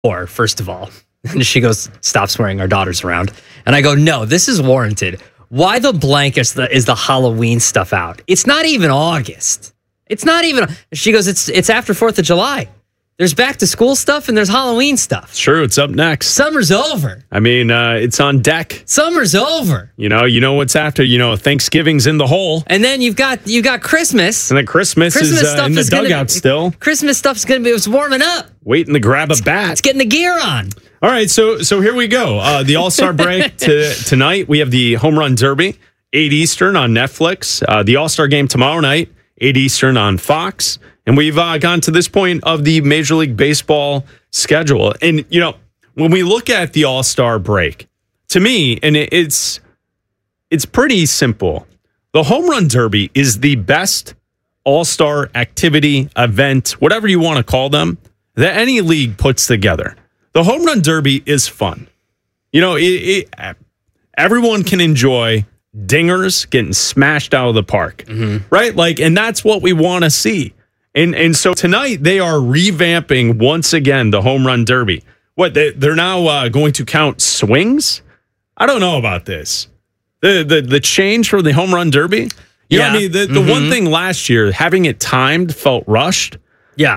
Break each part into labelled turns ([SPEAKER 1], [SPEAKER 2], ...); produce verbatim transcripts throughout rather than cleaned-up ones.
[SPEAKER 1] Or first of all, and she goes, stop swearing, our daughter's around. And I go, no, this is warranted. Why the blank is the, is the Halloween stuff out? It's not even August. It's not even. She goes, it's it's after fourth of July. There's back to school stuff and there's Halloween stuff.
[SPEAKER 2] True, it's up next.
[SPEAKER 1] Summer's over.
[SPEAKER 2] I mean, uh, it's on deck.
[SPEAKER 1] Summer's over.
[SPEAKER 2] You know, you know what's after. You know, Thanksgiving's in the hole.
[SPEAKER 1] And then you've got you got Christmas.
[SPEAKER 2] And then Christmas,
[SPEAKER 1] Christmas
[SPEAKER 2] is uh,
[SPEAKER 1] stuff
[SPEAKER 2] in the
[SPEAKER 1] is gonna
[SPEAKER 2] dugout
[SPEAKER 1] be,
[SPEAKER 2] still.
[SPEAKER 1] Christmas stuff's going to be, it's warming up.
[SPEAKER 2] Waiting to grab a bat.
[SPEAKER 1] It's getting the gear on.
[SPEAKER 2] All right, so so here we go. Uh, the All-Star break to, tonight. We have the Home Run Derby, eight Eastern on Netflix. Uh, the All-Star game tomorrow night, eight Eastern on Fox. And we've uh, gotten to this point of the Major League Baseball schedule. And, you know, when we look at the All-Star break, to me, and it, it's it's pretty simple. The Home Run Derby is the best All-Star activity, event, whatever you want to call them, that any league puts together. The Home Run Derby is fun. You know, it, it, everyone can enjoy dingers getting smashed out of the park, mm-hmm. right? Like, and that's what we want to see. And and so tonight they are revamping once again the Home Run Derby. What, they, they're now uh, going to count swings? I don't know about this. The the the change for the Home Run Derby? You
[SPEAKER 1] yeah.
[SPEAKER 2] know what I mean? The, the mm-hmm. one thing last year, having it timed felt rushed.
[SPEAKER 1] Yeah.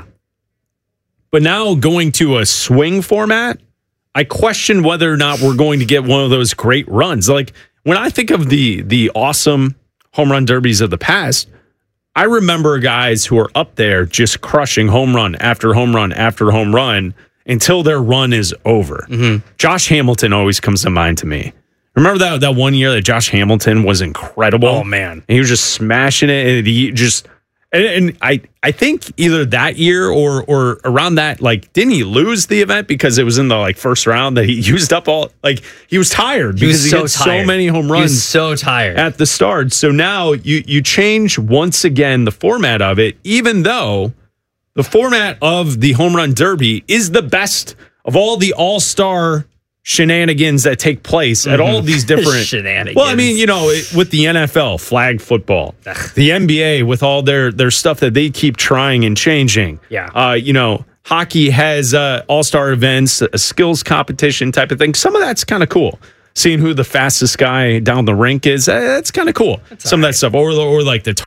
[SPEAKER 2] But now going to a swing format, I question whether or not we're going to get one of those great runs. Like, when I think of the the awesome Home Run Derbies of the past, I remember guys who are up there just crushing home run after home run after home run until their run is over. Mm-hmm. Josh Hamilton always comes to mind to me. Remember that that one year that Josh Hamilton was incredible?
[SPEAKER 1] Oh, man.
[SPEAKER 2] And he was just smashing it. And he just, and, and I I think either that year or or around that, like, didn't he lose the event because it was in the like first round that he used up all, like, he was tired
[SPEAKER 1] he
[SPEAKER 2] because
[SPEAKER 1] was
[SPEAKER 2] he
[SPEAKER 1] so
[SPEAKER 2] had
[SPEAKER 1] tired.
[SPEAKER 2] so many home runs.
[SPEAKER 1] He was so tired
[SPEAKER 2] at the start. So now you you change once again the format of it, even though the format of the Home Run Derby is the best of all the all-star shenanigans that take place at all of these different
[SPEAKER 1] shenanigans.
[SPEAKER 2] Well, I mean, you know, it, with the N F L, flag football, the N B A with all their their stuff that they keep trying and changing.
[SPEAKER 1] Yeah.
[SPEAKER 2] Uh, you know, hockey has uh, all-star events, a skills competition type of thing. Some of that's kind of cool. Seeing who the fastest guy down the rink is, uh, that's kind of cool. That's Some of right. that stuff, or or like the tar-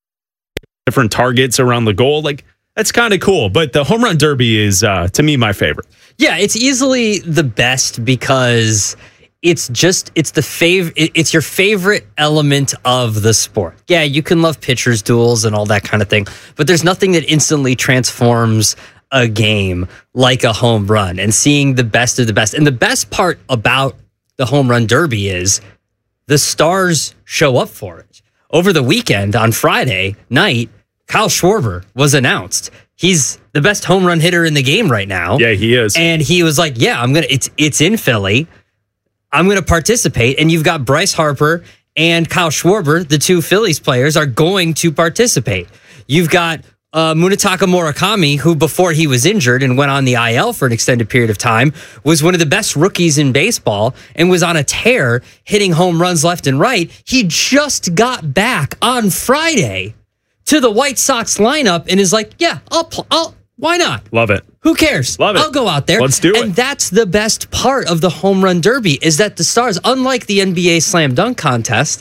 [SPEAKER 2] different targets around the goal, like that's kind of cool. But the Home Run Derby is, uh, to me, my favorite.
[SPEAKER 1] Yeah, it's easily the best because it's just, it's the fav- it's your favorite element of the sport. Yeah, you can love pitchers' duels and all that kind of thing, but there's nothing that instantly transforms a game like a home run and seeing the best of the best. And the best part about the Home Run Derby is the stars show up for it. Over the weekend on Friday night, Kyle Schwarber was announced. He's the best home run hitter in the game right now.
[SPEAKER 2] Yeah, he is.
[SPEAKER 1] And he was like, yeah, I'm going to, it's, it's in Philly. I'm going to participate. And you've got Bryce Harper and Kyle Schwarber, the two Phillies players, are going to participate. You've got uh, Munetaka Murakami, who before he was injured and went on the I L for an extended period of time, was one of the best rookies in baseball and was on a tear hitting home runs left and right. He just got back on Friday to the White Sox lineup and is like, yeah, I'll, pl- I'll, why not?
[SPEAKER 2] Love it.
[SPEAKER 1] Who cares?
[SPEAKER 2] Love it.
[SPEAKER 1] I'll go out there.
[SPEAKER 2] Let's do it.
[SPEAKER 1] And that's the best part of the Home Run Derby is that the stars, unlike the N B A Slam Dunk Contest,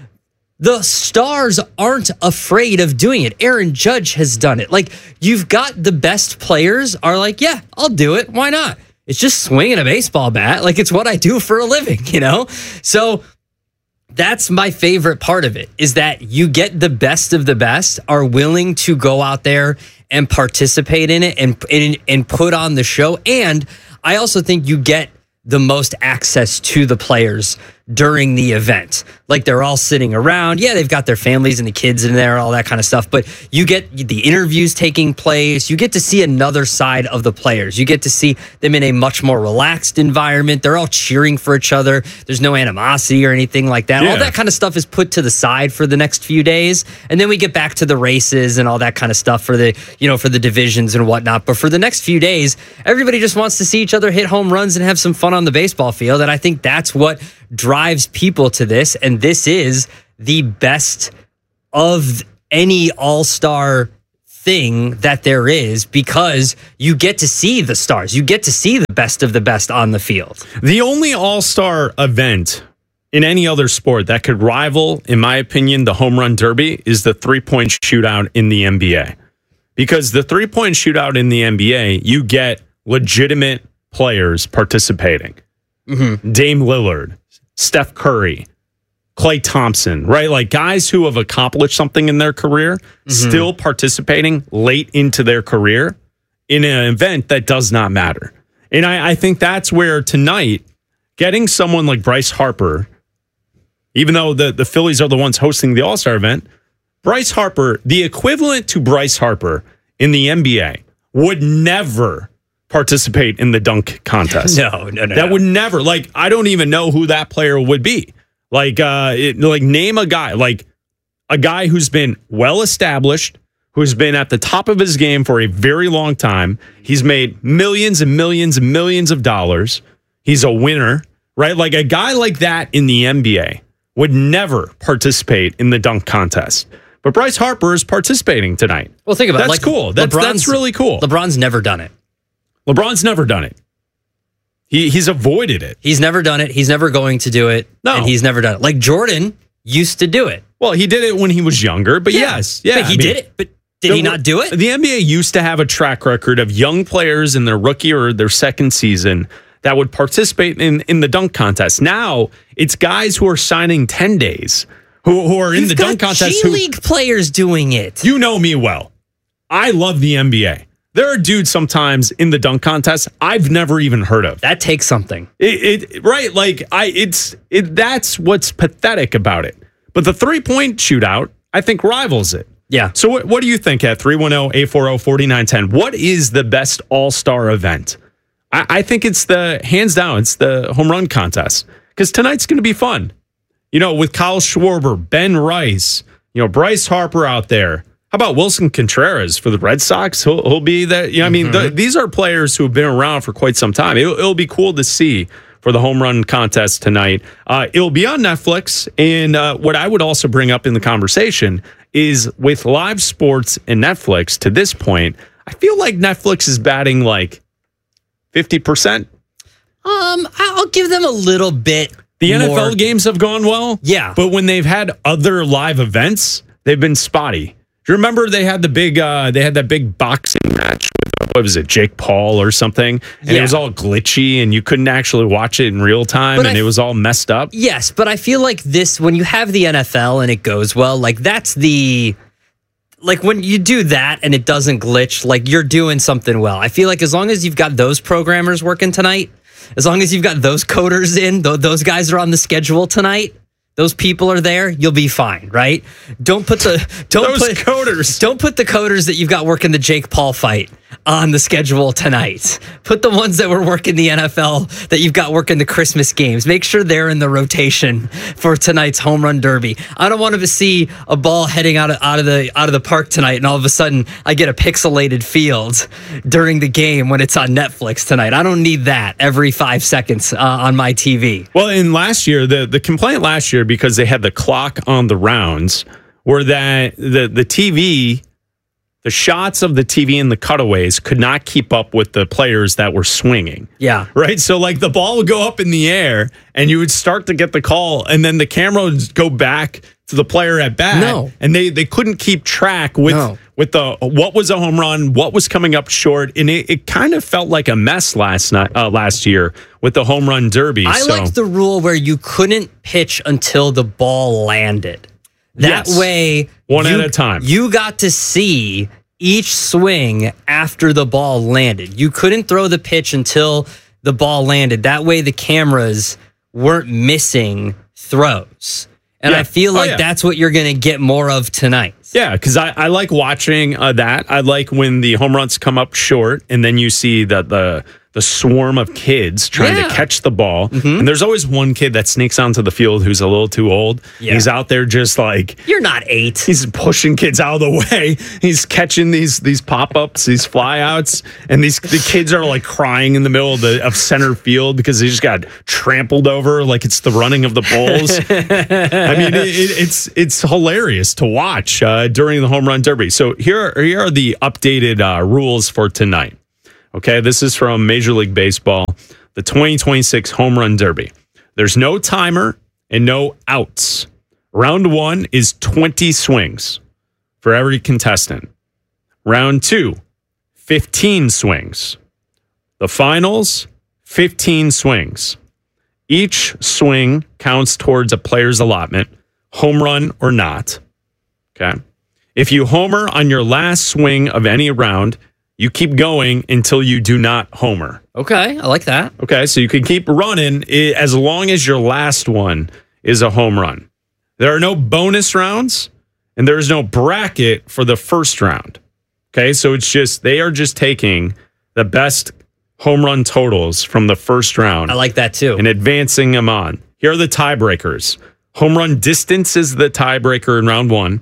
[SPEAKER 1] the stars aren't afraid of doing it. Aaron Judge has done it. Like, you've got the best players are like, yeah, I'll do it. Why not? It's just swinging a baseball bat. Like, it's what I do for a living, you know? So that's my favorite part of it, is that you get the best of the best are willing to go out there and participate in it and, and, and put on the show. And I also think you get the most access to the players during the event. Like, they're all sitting around. Yeah, they've got their families and the kids in there, all that kind of stuff. But you get the interviews taking place. You get to see another side of the players. You get to see them in a much more relaxed environment. They're all cheering for each other. There's no animosity or anything like that. Yeah. All that kind of stuff is put to the side for the next few days. And then we get back to the races and all that kind of stuff for the, you know, for the divisions and whatnot. But for the next few days, everybody just wants to see each other hit home runs and have some fun on the baseball field. And I think that's what drives people to this, and this is the best of any all-star thing that there is because you get to see the stars. You get to see the best of the best on the field.
[SPEAKER 2] The only all-star event in any other sport that could rival, in my opinion, the home run derby is the three-point shootout in the N B A. Because the three-point shootout in the N B A, you get legitimate players participating. Mm-hmm. Dame Lillard, Steph Curry, Klay Thompson, right? Like guys who have accomplished something in their career, mm-hmm. still participating late into their career in an event that does not matter. And I, I think that's where tonight, getting someone like Bryce Harper, even though the, the Phillies are the ones hosting the All-Star event, Bryce Harper, the equivalent to Bryce Harper in the N B A, would never participate in the dunk contest.
[SPEAKER 1] No, no, no.
[SPEAKER 2] That
[SPEAKER 1] no.
[SPEAKER 2] would never, like, I don't even know who that player would be. Like, uh, it, like name a guy, like a guy who's been well established, who's been at the top of his game for a very long time. He's made millions and millions and millions of dollars. He's a winner, right? Like a guy like that in the N B A would never participate in the dunk contest. But Bryce Harper is participating tonight.
[SPEAKER 1] Well, think about
[SPEAKER 2] that's
[SPEAKER 1] it. Like,
[SPEAKER 2] cool. That's, that's really cool.
[SPEAKER 1] LeBron's never done it.
[SPEAKER 2] LeBron's never done it. He he's avoided it.
[SPEAKER 1] He's never done it. He's never going to do it.
[SPEAKER 2] No.
[SPEAKER 1] And he's never done it. Like Jordan used to do it.
[SPEAKER 2] Well, he did it when he was younger, but
[SPEAKER 1] Yeah.
[SPEAKER 2] yes. Yeah,
[SPEAKER 1] But he
[SPEAKER 2] I mean,
[SPEAKER 1] did it. But did he not do it?
[SPEAKER 2] The N B A used to have a track record of young players in their rookie or their second season that would participate in, in the dunk contest. Now, it's guys who are signing ten days, who, who are in
[SPEAKER 1] You've
[SPEAKER 2] the
[SPEAKER 1] got
[SPEAKER 2] dunk contest.
[SPEAKER 1] G
[SPEAKER 2] who,
[SPEAKER 1] League players doing it.
[SPEAKER 2] You know me well. I love the N B A. There are dudes sometimes in the dunk contest I've never even heard of.
[SPEAKER 1] That takes something.
[SPEAKER 2] It, it right, like I, it's it. That's what's pathetic about it. But the three point shootout, I think, rivals it.
[SPEAKER 1] Yeah.
[SPEAKER 2] So what, what do you think at three one zero, eight four zero, four nine one zero? What is the best all star event? I, I think it's the hands down. It's the home run contest because tonight's going to be fun. You know, with Kyle Schwarber, Ben Rice, you know, Bryce Harper out there. How about Wilson Contreras for the Red Sox? He'll, he'll be that. You know, I mean, mm-hmm. the, these are players who have been around for quite some time. It'll, it'll be cool to see for the home run contest tonight. Uh, it'll be on Netflix. And uh, what I would also bring up in the conversation is with live sports and Netflix to this point, I feel like Netflix is batting like fifty percent.
[SPEAKER 1] Um, I'll give them a little bit.
[SPEAKER 2] The N F L
[SPEAKER 1] more.
[SPEAKER 2] games have gone well.
[SPEAKER 1] Yeah.
[SPEAKER 2] But when they've had other live events, they've been spotty. Do you remember they had the big, uh, they had that big boxing match with, what was it, Jake Paul or something? And
[SPEAKER 1] yeah.
[SPEAKER 2] it was all glitchy and you couldn't actually watch it in real time but and I, it was all messed up.
[SPEAKER 1] Yes, but I feel like this, when you have the N F L and it goes well, like that's the, like when you do that and it doesn't glitch, like you're doing something well. I feel like as long as you've got those programmers working tonight, as long as you've got those coders in, th- those guys are on the schedule tonight, those people are there, you'll be fine, right? Don't put the don't
[SPEAKER 2] those
[SPEAKER 1] put
[SPEAKER 2] coders.
[SPEAKER 1] Don't put the coders that you've got working the Jake Paul fight on the schedule tonight. Put the ones that were working the N F L that you've got working the Christmas games. Make sure they're in the rotation for tonight's home run derby. I don't want to see a ball heading out of out of the out of the park tonight, and all of a sudden I get a pixelated field during the game when it's on Netflix tonight. I don't need that every five seconds uh, on my T V.
[SPEAKER 2] Well, in last year, the the complaint last year because they had the clock on the rounds were that the the T V. The shots of the T V and the cutaways could not keep up with the players that were swinging.
[SPEAKER 1] Yeah.
[SPEAKER 2] Right? So, like, the ball would go up in the air, and you would start to get the call, and then the camera would go back to the player at bat.
[SPEAKER 1] No.
[SPEAKER 2] And they, they couldn't keep track with,
[SPEAKER 1] no.
[SPEAKER 2] with the what was a home run, what was coming up short, and it, it kind of felt like a mess last night, uh, last year with the home run derby.
[SPEAKER 1] I
[SPEAKER 2] so.
[SPEAKER 1] liked the rule where you couldn't pitch until the ball landed. That
[SPEAKER 2] Yes.
[SPEAKER 1] way,
[SPEAKER 2] One
[SPEAKER 1] you,
[SPEAKER 2] at a time.
[SPEAKER 1] You got to see each swing after the ball landed. You couldn't throw the pitch until the ball landed. That way, the cameras weren't missing throws. And
[SPEAKER 2] Yeah.
[SPEAKER 1] I feel
[SPEAKER 2] Oh,
[SPEAKER 1] like
[SPEAKER 2] yeah.
[SPEAKER 1] that's what you're going to get more of tonight.
[SPEAKER 2] Yeah, because I, I like watching uh, that. I like when the home runs come up short, and then you see that the the swarm of kids trying
[SPEAKER 1] Yeah.
[SPEAKER 2] to catch the ball.
[SPEAKER 1] Mhm.
[SPEAKER 2] And there's always one kid that sneaks onto the field who's a little too old.
[SPEAKER 1] Yeah.
[SPEAKER 2] He's out there just like
[SPEAKER 1] You're not eight.
[SPEAKER 2] he's pushing kids out of the way. He's catching these these pop-ups, these flyouts, and these the kids are like crying in the middle of the of center field because they just got trampled over like it's the running of the Bulls. I mean, it, it, it's it's hilarious to watch uh, during the home run derby. So here are, here are the updated uh, rules for tonight. Okay, this is from Major League Baseball, the twenty twenty-six home run derby. There's no timer and no outs. Round one is twenty swings for every contestant. Round two, fifteen swings. The finals, fifteen swings. Each swing counts towards a player's allotment, home run or not. Okay. If you homer on your last swing of any round, you keep going until you do not homer.
[SPEAKER 1] Okay, I like that.
[SPEAKER 2] Okay, so you can keep running i- as long as your last one is a home run. There are no bonus rounds, and there is no bracket for the first round. Okay, so it's just, they are just taking the best home run totals from the first round
[SPEAKER 1] I like that too.
[SPEAKER 2] and advancing them on. Here are the tiebreakers. Home run distance is the tiebreaker in round one.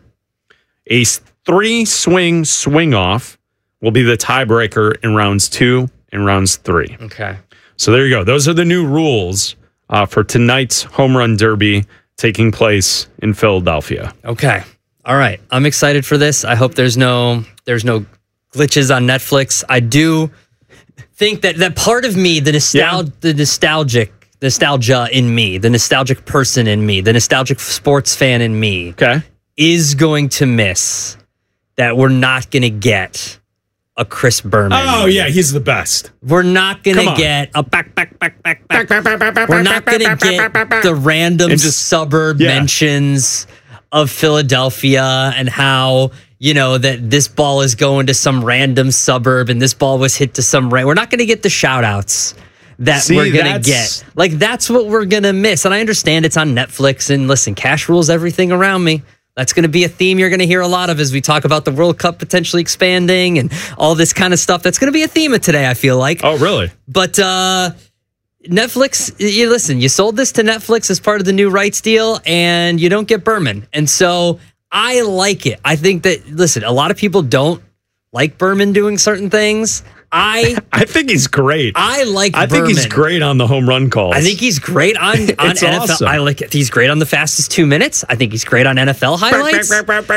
[SPEAKER 2] A s- three swing swing off will be the tiebreaker in rounds two and rounds three.
[SPEAKER 1] Okay.
[SPEAKER 2] So there you go. Those are the new rules uh, for tonight's home run derby taking place in Philadelphia.
[SPEAKER 1] Okay. All right. I'm excited for this. I hope there's no there's no glitches on Netflix. I do think that that part of me, the nostal-
[SPEAKER 2] Yeah.
[SPEAKER 1] the nostalgic nostalgia in me, the nostalgic person in me, the nostalgic sports fan in me
[SPEAKER 2] Okay.
[SPEAKER 1] is going to miss that we're not going to get a Chris Berman.
[SPEAKER 2] Oh, yeah. He's the best.
[SPEAKER 1] We're not going
[SPEAKER 2] Come
[SPEAKER 1] to
[SPEAKER 2] on.
[SPEAKER 1] get a back, back, back, back, back. We're not going to get the random
[SPEAKER 2] And just-
[SPEAKER 1] suburb
[SPEAKER 2] yeah.
[SPEAKER 1] mentions of Philadelphia and how, you know, that this ball is going to some random suburb and this ball was hit to some ra- We're not going to get the shout outs that
[SPEAKER 2] See,
[SPEAKER 1] we're going to
[SPEAKER 2] that's-
[SPEAKER 1] get. Like, that's what we're going to miss. And I understand it's on Netflix. And listen, cash rules everything around me. That's going to be a theme you're going to hear a lot of as we talk about the World Cup potentially expanding and all this kind of stuff. That's going to be a theme of today, I feel like.
[SPEAKER 2] Oh, really?
[SPEAKER 1] But uh, Netflix, you listen, you sold this to Netflix as part of the new rights deal, and you don't get Berman. And so I like it. I think that, listen, a lot of people don't like Berman doing certain things. I
[SPEAKER 2] I think he's great.
[SPEAKER 1] I like
[SPEAKER 2] I
[SPEAKER 1] Berman.
[SPEAKER 2] think he's great on the home run calls.
[SPEAKER 1] I think he's great on, on
[SPEAKER 2] It's
[SPEAKER 1] N F L.
[SPEAKER 2] awesome.
[SPEAKER 1] I like it. He's great on the fastest two minutes. I think he's great on N F L highlights.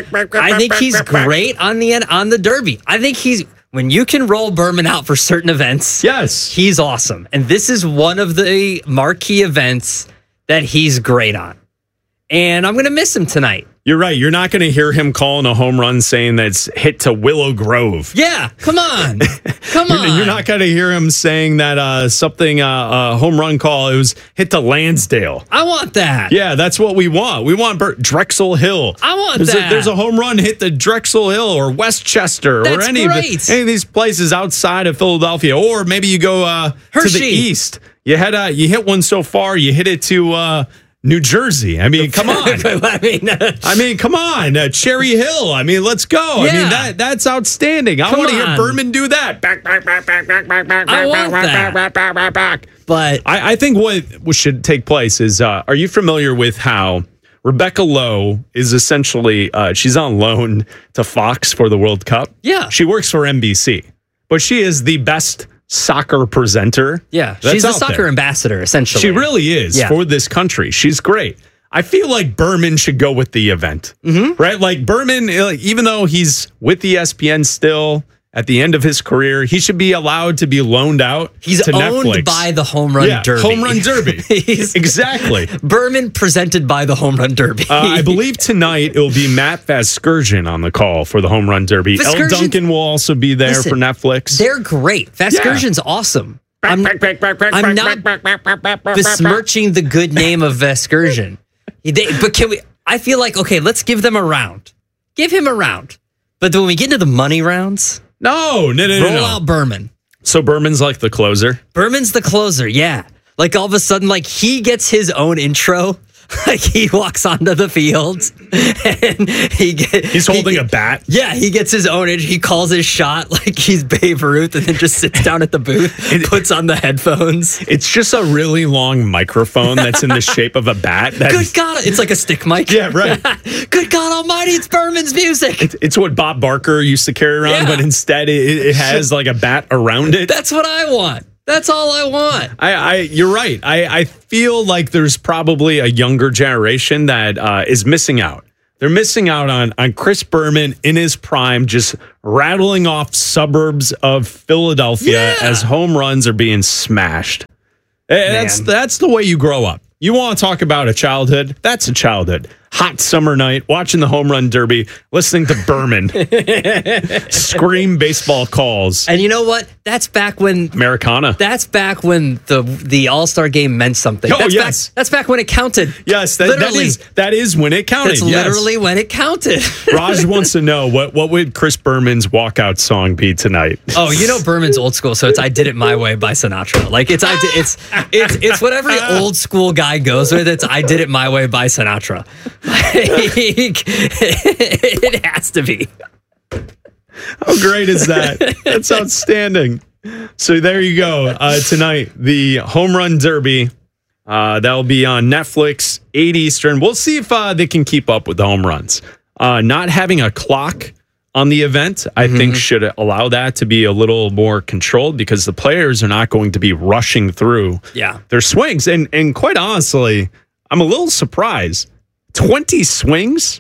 [SPEAKER 1] I think he's great on the on the Derby. I think he's when you can roll Berman out for certain events.
[SPEAKER 2] Yes.
[SPEAKER 1] He's awesome. And this is one of the marquee events that he's great on. And I'm going to miss him tonight.
[SPEAKER 2] You're right. You're not going to hear him calling a home run saying that's hit to Willow Grove.
[SPEAKER 1] Yeah, come on. Come
[SPEAKER 2] You're,
[SPEAKER 1] on.
[SPEAKER 2] you're not going to hear him saying that uh, something, uh, a home run call, it was hit to Lansdale.
[SPEAKER 1] I want that.
[SPEAKER 2] Yeah, that's what we want. We want Bert, Drexel Hill.
[SPEAKER 1] I want
[SPEAKER 2] there's
[SPEAKER 1] that.
[SPEAKER 2] A, there's a home run hit to Drexel Hill or Westchester
[SPEAKER 1] That's
[SPEAKER 2] or any of,
[SPEAKER 1] great.
[SPEAKER 2] the, any of these places outside of Philadelphia. Or maybe you go uh, to
[SPEAKER 1] Hershey.
[SPEAKER 2] the east. You had uh, you hit one so far, you hit it to uh, New Jersey. I mean, come on.
[SPEAKER 1] I mean, uh,
[SPEAKER 2] I mean, come on, uh, Cherry Hill. I mean, let's go. I
[SPEAKER 1] Yeah.
[SPEAKER 2] mean, that that's outstanding. I
[SPEAKER 1] Come
[SPEAKER 2] want to hear
[SPEAKER 1] on.
[SPEAKER 2] Berman do that. Back, back, back, back, back, back, back,
[SPEAKER 1] I want
[SPEAKER 2] back,
[SPEAKER 1] that.
[SPEAKER 2] back, back, back, back.
[SPEAKER 1] but
[SPEAKER 2] I, I think what, what should take place is, uh, are you familiar with how Rebecca Lowe is essentially, uh, she's on loan to Fox for the World Cup?
[SPEAKER 1] Yeah.
[SPEAKER 2] She works for N B C, but she is the best soccer presenter.
[SPEAKER 1] yeah,
[SPEAKER 2] that's
[SPEAKER 1] she's a
[SPEAKER 2] out
[SPEAKER 1] soccer
[SPEAKER 2] there.
[SPEAKER 1] ambassador, essentially.
[SPEAKER 2] She really is
[SPEAKER 1] Yeah.
[SPEAKER 2] for this country. She's great. I feel like Berman should go with the event, mm-hmm. right? Like Berman, like, even though he's with E S P N still at the end of his career, he should be allowed to be loaned out
[SPEAKER 1] He's
[SPEAKER 2] to
[SPEAKER 1] owned
[SPEAKER 2] Netflix.
[SPEAKER 1] by the Home Run
[SPEAKER 2] yeah,
[SPEAKER 1] Derby.
[SPEAKER 2] Home Run Derby.
[SPEAKER 1] He's-
[SPEAKER 2] Exactly.
[SPEAKER 1] Berman presented by the Home Run Derby.
[SPEAKER 2] Uh, I believe tonight it will be Matt Vasgersian on the call for the Home Run Derby. El
[SPEAKER 1] Vasgersian-
[SPEAKER 2] Duncan will also be there
[SPEAKER 1] Listen,
[SPEAKER 2] for Netflix.
[SPEAKER 1] They're great. Vasgersian's awesome. I'm, I'm not besmirching the good name of Vasgersian. They, but can we? I feel like, okay, let's give them a round. Give him a round. But when we get into the money rounds,
[SPEAKER 2] No, no, no, no,
[SPEAKER 1] roll
[SPEAKER 2] no.
[SPEAKER 1] out Berman.
[SPEAKER 2] So Berman's like the closer.
[SPEAKER 1] Berman's the closer, yeah. Like all of a sudden, like he gets his own intro. Like he walks onto the field and he get,
[SPEAKER 2] he's holding
[SPEAKER 1] he,
[SPEAKER 2] a bat.
[SPEAKER 1] Yeah, he gets his own edge. He calls his shot like he's Babe Ruth, and then just sits down at the booth, and puts on the headphones.
[SPEAKER 2] It's just a really long microphone that's in the shape of a bat.
[SPEAKER 1] Good God, it's like a stick mic.
[SPEAKER 2] Yeah, right.
[SPEAKER 1] Good God Almighty, it's Berman's music.
[SPEAKER 2] It's, it's what Bob Barker used to carry around,
[SPEAKER 1] Yeah.
[SPEAKER 2] but instead it, it has like a bat around it.
[SPEAKER 1] That's what I want. That's all I want.
[SPEAKER 2] I, I you're right. I, I feel like there's probably a younger generation that uh, is missing out. They're missing out on on Chris Berman in his prime, just rattling off suburbs of Philadelphia
[SPEAKER 1] Yeah.
[SPEAKER 2] as home runs are being smashed. Eh, That's that's the way you grow up. You want to talk about a childhood? That's a childhood. Hot summer night, watching the home run derby, listening to Berman scream baseball calls.
[SPEAKER 1] And you know what? That's back when
[SPEAKER 2] Americana.
[SPEAKER 1] That's back when the the All Star game meant something.
[SPEAKER 2] Oh,
[SPEAKER 1] that's
[SPEAKER 2] yes.
[SPEAKER 1] Back, that's back when it counted.
[SPEAKER 2] Yes, that, that
[SPEAKER 1] literally,
[SPEAKER 2] is that is when it counted.
[SPEAKER 1] That's
[SPEAKER 2] yes.
[SPEAKER 1] literally when it counted.
[SPEAKER 2] Raj wants to know what what would Chris Berman's walkout song be tonight?
[SPEAKER 1] Oh, you know Berman's old school, so it's "I Did It My Way" by Sinatra. Like it's I did, it's it's it's what every old school guy goes with. It's "I Did It My Way" by Sinatra. Like, it has to be.
[SPEAKER 2] How great is that? That's outstanding. So there you go. Uh, tonight, the Home Run Derby. Uh, that'll be on Netflix, eight Eastern. We'll see if uh, they can keep up with the home runs. Uh, not having a clock on the event, I mm-hmm. think, should allow that to be a little more controlled because the players are not going to be rushing through
[SPEAKER 1] yeah.
[SPEAKER 2] their swings. And and quite honestly, I'm a little surprised. twenty swings?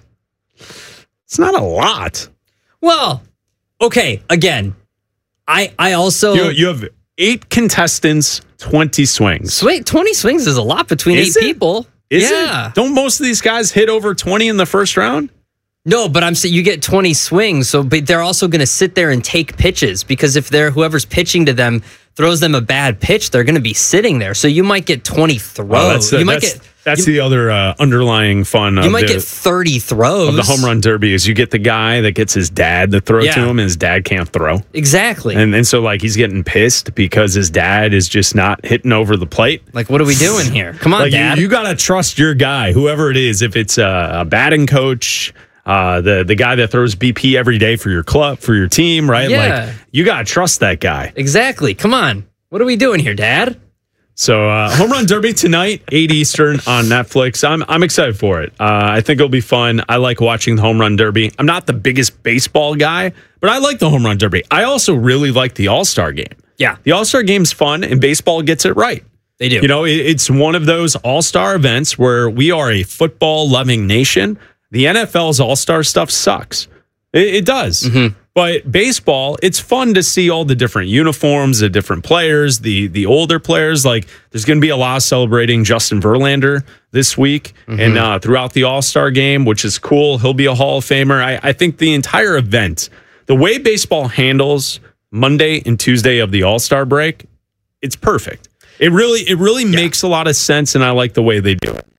[SPEAKER 2] It's not a lot.
[SPEAKER 1] Well, okay, again, I I also...
[SPEAKER 2] You, you have eight contestants, twenty swings.
[SPEAKER 1] Sweet, twenty swings is a lot between
[SPEAKER 2] is
[SPEAKER 1] eight
[SPEAKER 2] it?
[SPEAKER 1] people.
[SPEAKER 2] Is
[SPEAKER 1] yeah.
[SPEAKER 2] it? Don't most of these guys hit over twenty in the first round?
[SPEAKER 1] No, but I'm saying you get twenty swings, so but they're also going to sit there and take pitches because if they're whoever's pitching to them throws them a bad pitch, they're going to be sitting there. So you might get twenty throws.
[SPEAKER 2] Oh, that's the,
[SPEAKER 1] you might
[SPEAKER 2] that's,
[SPEAKER 1] get
[SPEAKER 2] that's
[SPEAKER 1] you,
[SPEAKER 2] the other uh, underlying fun. Of
[SPEAKER 1] you might
[SPEAKER 2] the,
[SPEAKER 1] get thirty throws
[SPEAKER 2] of the home run derby. Is you get the guy that gets his dad to throw
[SPEAKER 1] Yeah.
[SPEAKER 2] to him, and his dad can't throw.
[SPEAKER 1] Exactly.
[SPEAKER 2] And and so like he's getting pissed because his dad is just not hitting over the plate.
[SPEAKER 1] Like, what are we doing here? Come on,
[SPEAKER 2] like
[SPEAKER 1] Dad.
[SPEAKER 2] You, you got to trust your guy, whoever it is. If it's a, a batting coach, uh, the the guy that throws B P every day for your club, for your team, right?
[SPEAKER 1] Yeah.
[SPEAKER 2] Like you got to trust that guy.
[SPEAKER 1] Exactly. Come on. What are we doing here, Dad?
[SPEAKER 2] So uh, Home Run Derby tonight, eight Eastern on Netflix. I'm I'm excited for it. Uh, I think it'll be fun. I like watching the Home Run Derby. I'm not the biggest baseball guy, but I like the Home Run Derby. I also really like the All-Star Game.
[SPEAKER 1] Yeah.
[SPEAKER 2] The All-Star Game's fun, and baseball gets it right.
[SPEAKER 1] They do.
[SPEAKER 2] You know, it, it's one of those All-Star events where we are a football-loving nation. The N F L's All-Star stuff sucks. It, it does.
[SPEAKER 1] Mm-hmm.
[SPEAKER 2] But baseball, it's fun to see all the different uniforms, the different players, the the older players. Like, there's going to be a lot celebrating Justin Verlander this week mm-hmm. and uh, throughout the All-Star game, which is cool. He'll be a Hall of Famer. I, I think the entire event, the way baseball handles Monday and Tuesday of the All-Star break, it's perfect. It really, it really yeah. makes a lot of sense, and I like the way they do it.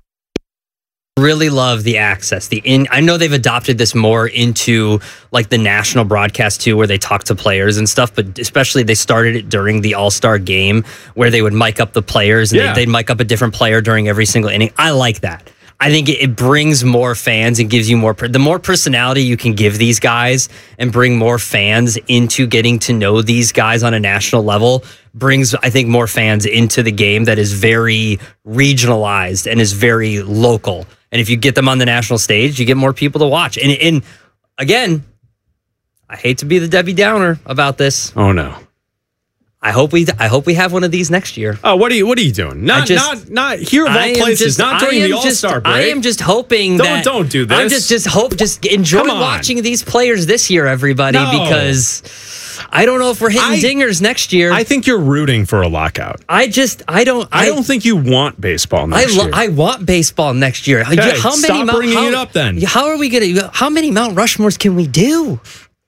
[SPEAKER 1] Really love the access. The in I know they've adopted this more into like the national broadcast too, where they talk to players and stuff, but especially they started it during the All-Star game where they would mic up the players and
[SPEAKER 2] yeah.
[SPEAKER 1] they, they'd mic up a different player during every single inning. I like that. I think it, it brings more fans and gives you more, the more personality you can give these guys and bring more fans into getting to know these guys on a national level brings, I think, more fans into the game that is very regionalized and is very local. And if you get them on the national stage, you get more people to watch. And, and again, I hate to be the Debbie Downer about this.
[SPEAKER 2] Oh no.
[SPEAKER 1] I hope we I hope we have one of these next year.
[SPEAKER 2] Oh, what are you what are you doing? Not
[SPEAKER 1] just,
[SPEAKER 2] not not here of all places,
[SPEAKER 1] just,
[SPEAKER 2] not during the
[SPEAKER 1] just,
[SPEAKER 2] All-Star break.
[SPEAKER 1] I am just hoping
[SPEAKER 2] don't,
[SPEAKER 1] that
[SPEAKER 2] Don't do this.
[SPEAKER 1] I'm just just hope just enjoy watching these players this year, everybody,
[SPEAKER 2] no.
[SPEAKER 1] because I don't know if we're hitting
[SPEAKER 2] I,
[SPEAKER 1] dingers next year.
[SPEAKER 2] I think you're rooting for a lockout.
[SPEAKER 1] I just I don't
[SPEAKER 2] I, I don't think you want baseball next
[SPEAKER 1] I lo-
[SPEAKER 2] year.
[SPEAKER 1] I want baseball next year.
[SPEAKER 2] Okay,
[SPEAKER 1] how many
[SPEAKER 2] stop
[SPEAKER 1] Mount,
[SPEAKER 2] bringing
[SPEAKER 1] how,
[SPEAKER 2] it up then.
[SPEAKER 1] How are we gonna? How many Mount Rushmores can we do?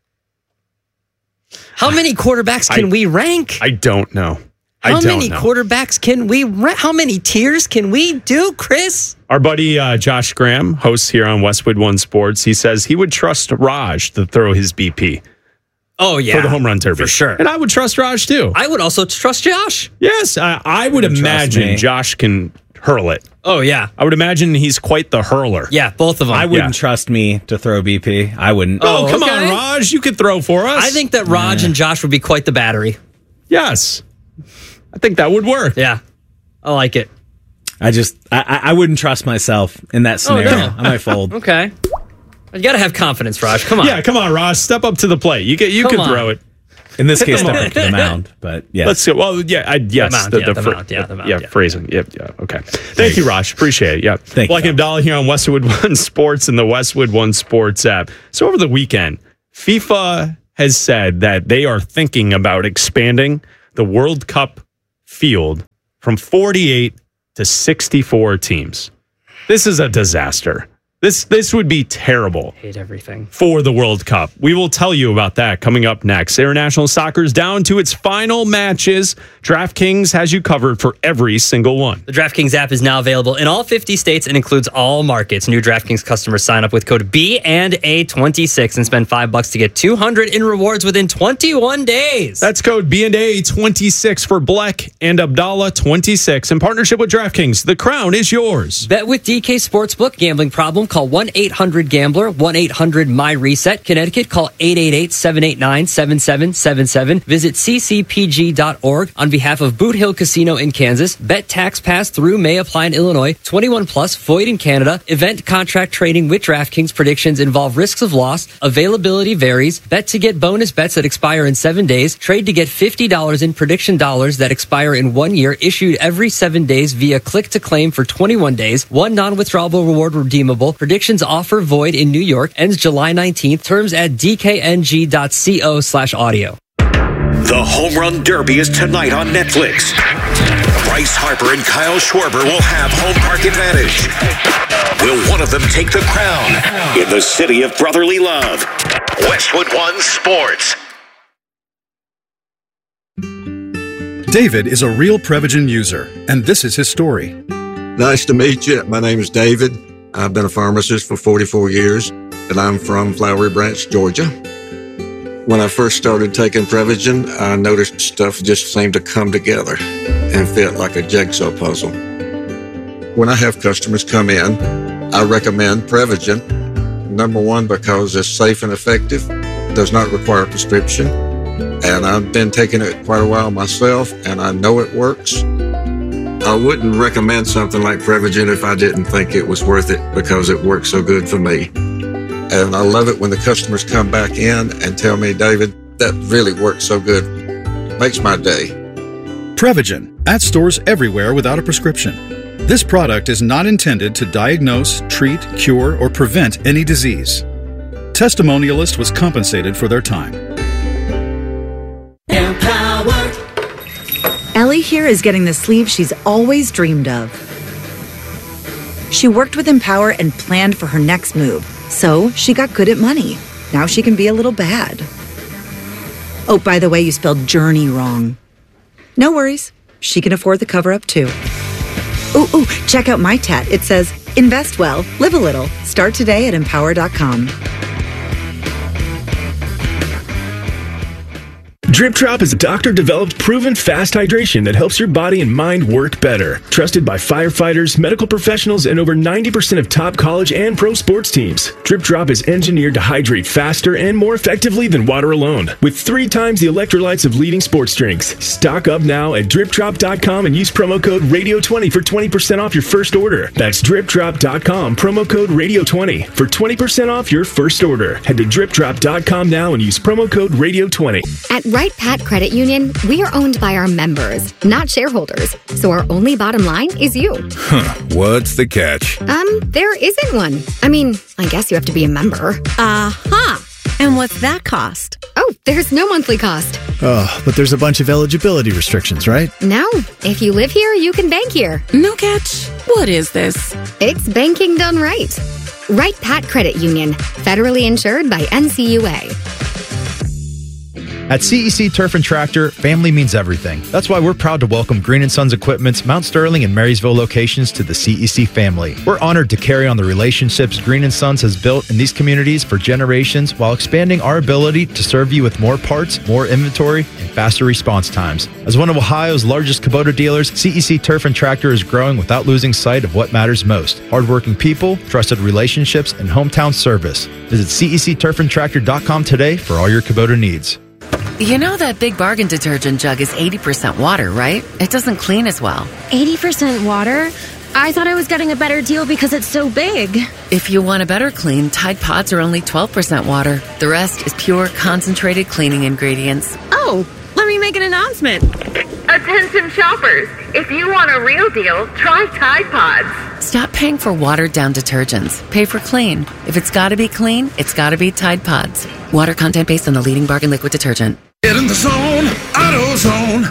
[SPEAKER 1] How many quarterbacks can
[SPEAKER 2] I,
[SPEAKER 1] we rank?
[SPEAKER 2] I don't know. I
[SPEAKER 1] How
[SPEAKER 2] don't
[SPEAKER 1] many
[SPEAKER 2] know.
[SPEAKER 1] quarterbacks can we rank? How many tiers can we do, Chris?
[SPEAKER 2] Our buddy uh, Josh Graham, host here on Westwood One Sports, he says he would trust Raj to throw his B P.
[SPEAKER 1] Oh, yeah.
[SPEAKER 2] For the home run derby.
[SPEAKER 1] For sure.
[SPEAKER 2] And I would trust Raj too.
[SPEAKER 1] I would also trust Josh.
[SPEAKER 2] Yes, I, I would imagine Josh can hurl it.
[SPEAKER 1] Oh, yeah.
[SPEAKER 2] I would imagine he's quite the hurler.
[SPEAKER 1] Yeah, both of them.
[SPEAKER 3] I wouldn't
[SPEAKER 2] Yeah.
[SPEAKER 3] trust me to throw B P. I wouldn't.
[SPEAKER 2] Oh,
[SPEAKER 1] Oh,
[SPEAKER 2] come
[SPEAKER 1] okay.
[SPEAKER 2] on, Raj. You could throw for us.
[SPEAKER 1] I think that Raj and Josh would be quite the battery.
[SPEAKER 2] Yes. I think that would work.
[SPEAKER 1] Yeah. I like it.
[SPEAKER 3] I just, I, I I wouldn't trust myself in that scenario.
[SPEAKER 1] no.
[SPEAKER 3] I might fold.
[SPEAKER 1] Okay. You got to have confidence, Raj. Come on.
[SPEAKER 2] Yeah, come on, Raj. Step up to the plate. You can, you
[SPEAKER 1] Come
[SPEAKER 2] can
[SPEAKER 1] on.
[SPEAKER 2] throw it.
[SPEAKER 3] In this case,
[SPEAKER 2] the
[SPEAKER 3] step up to the mound. But yeah.
[SPEAKER 2] Let's go. Well, yeah, I, yes.
[SPEAKER 1] mound, yeah, the mound, yeah, the mound,
[SPEAKER 2] yeah,
[SPEAKER 1] yeah.
[SPEAKER 2] phrasing. Yep, yeah, okay. Thank you, Raj. Appreciate it. Yeah.
[SPEAKER 3] Thank
[SPEAKER 2] Black
[SPEAKER 3] you.
[SPEAKER 2] and Abdallah here on Westwood One Sports and the Westwood One Sports app. So over the weekend, FIFA has said that they are thinking about expanding the World Cup field from forty-eight to sixty-four teams. This is a disaster. This this would be terrible
[SPEAKER 1] Hate everything.
[SPEAKER 2] for the World Cup. We will tell you about that coming up next. International soccer is down to its final matches. DraftKings has you covered for every single one.
[SPEAKER 1] The DraftKings app is now available in all fifty states and includes all markets. New DraftKings customers sign up with code B and A twenty-six and spend five bucks to get two hundred in rewards within twenty-one days.
[SPEAKER 2] That's code B and A twenty-six for Black and Abdallah twenty-six in partnership with DraftKings. The crown is yours.
[SPEAKER 1] Bet with D K Sportsbook. Gambling problem? Call one eight hundred gambler, one eight hundred my reset. Connecticut, call eight eight eight, seven eight nine, seven seven seven seven. Visit c c p g dot org on behalf of Boot Hill Casino in Kansas. Bet tax pass through may apply in Illinois. twenty-one plus, void in Canada. Event contract trading with DraftKings. Predictions involve risks of loss. Availability varies. Bet to get bonus bets that expire in seven days. Trade to get fifty dollars in prediction dollars that expire in one year. Issued every seven days via click to claim for twenty-one days. One non-withdrawable reward redeemable. Predictions offer void in New York. Ends July nineteenth. Terms at d k n g dot co slash audio.
[SPEAKER 4] The Home Run Derby is tonight on Netflix. Bryce Harper and Kyle Schwarber will have home park advantage. Will one of them take the crown in the city of brotherly love? Westwood One Sports.
[SPEAKER 5] David is a real Prevagen user, and this is his story.
[SPEAKER 6] Nice to meet you. My name is David. I've been a pharmacist for forty-four years, and I'm from Flowery Branch, Georgia. When I first started taking Prevagen, I noticed stuff just seemed to come together and fit like a jigsaw puzzle. When I have customers come in, I recommend Prevagen. Number one, because it's safe and effective, does not require a prescription, and I've been taking it quite a while myself, and I know it works. I wouldn't recommend something like Prevagen if I didn't think it was worth it because it works so good for me. And I love it when the customers come back in and tell me, David, that really works so good. Makes my day.
[SPEAKER 5] Prevagen, at stores everywhere without a prescription. This product is not intended to diagnose, treat, cure, or prevent any disease. Testimonialist was compensated for their time.
[SPEAKER 7] Ellie here is getting the sleeve she's always dreamed of. She worked with Empower and planned for her next move, so she got good at money. Now she can be a little bad. Oh, by the way, you spelled journey wrong. No worries. She can afford the cover-up too. Ooh, ooh, check out my tat. It says, invest well, live a little. Start today at empower dot com.
[SPEAKER 8] Drip Drop is a doctor-developed, proven fast hydration that helps your body and mind work better. Trusted by firefighters, medical professionals, and over ninety percent of top college and pro sports teams. Drip Drop is engineered to hydrate faster and more effectively than water alone, with three times the electrolytes of leading sports drinks. Stock up now at drip drop dot com and use promo code radio twenty for twenty percent off your first order. That's drip drop dot com, promo code radio twenty for twenty percent off your first order. Head to drip drop dot com now and use promo code radio twenty.
[SPEAKER 9] At Wright Pat Credit Union, we are owned by our members, not shareholders. So our only bottom line is you.
[SPEAKER 10] Huh, what's the catch?
[SPEAKER 9] Um, there isn't one. I mean, I guess you have to be a member.
[SPEAKER 11] Uh-huh. And what's that cost?
[SPEAKER 9] Oh, there's no monthly cost.
[SPEAKER 10] Oh, but there's a bunch of eligibility restrictions, right?
[SPEAKER 9] No. If you live here, you can bank here.
[SPEAKER 11] No catch. What is this?
[SPEAKER 9] It's banking done right. Wright Pat Credit Union, federally insured by N C U A.
[SPEAKER 12] At C E C Turf and Tractor, family means everything. That's why we're proud to welcome Green and Sons Equipment's Mount Sterling and Marysville locations to the C E C family. We're honored to carry on the relationships Green and Sons has built in these communities for generations while expanding our ability to serve you with more parts, more inventory, and faster response times. As one of Ohio's largest Kubota dealers, C E C Turf and Tractor is growing without losing sight of what matters most: hardworking people, trusted relationships, and hometown service. Visit C E C turf and tractor dot com today for all your Kubota needs.
[SPEAKER 13] You know that Big Bargain detergent jug is eighty percent water, right? It doesn't clean as well.
[SPEAKER 14] eighty percent water? I thought I was getting a better deal because it's so big.
[SPEAKER 13] If you want a better clean, Tide Pods are only twelve percent water. The rest is pure, concentrated cleaning ingredients.
[SPEAKER 14] Oh, let me make an announcement.
[SPEAKER 15] Attention shoppers, if you want a real deal, try Tide Pods.
[SPEAKER 13] Stop paying for watered-down detergents. Pay for clean. If it's gotta be clean, it's gotta be Tide Pods. Water content based on the leading bargain liquid detergent.
[SPEAKER 16] Get in the zone, AutoZone.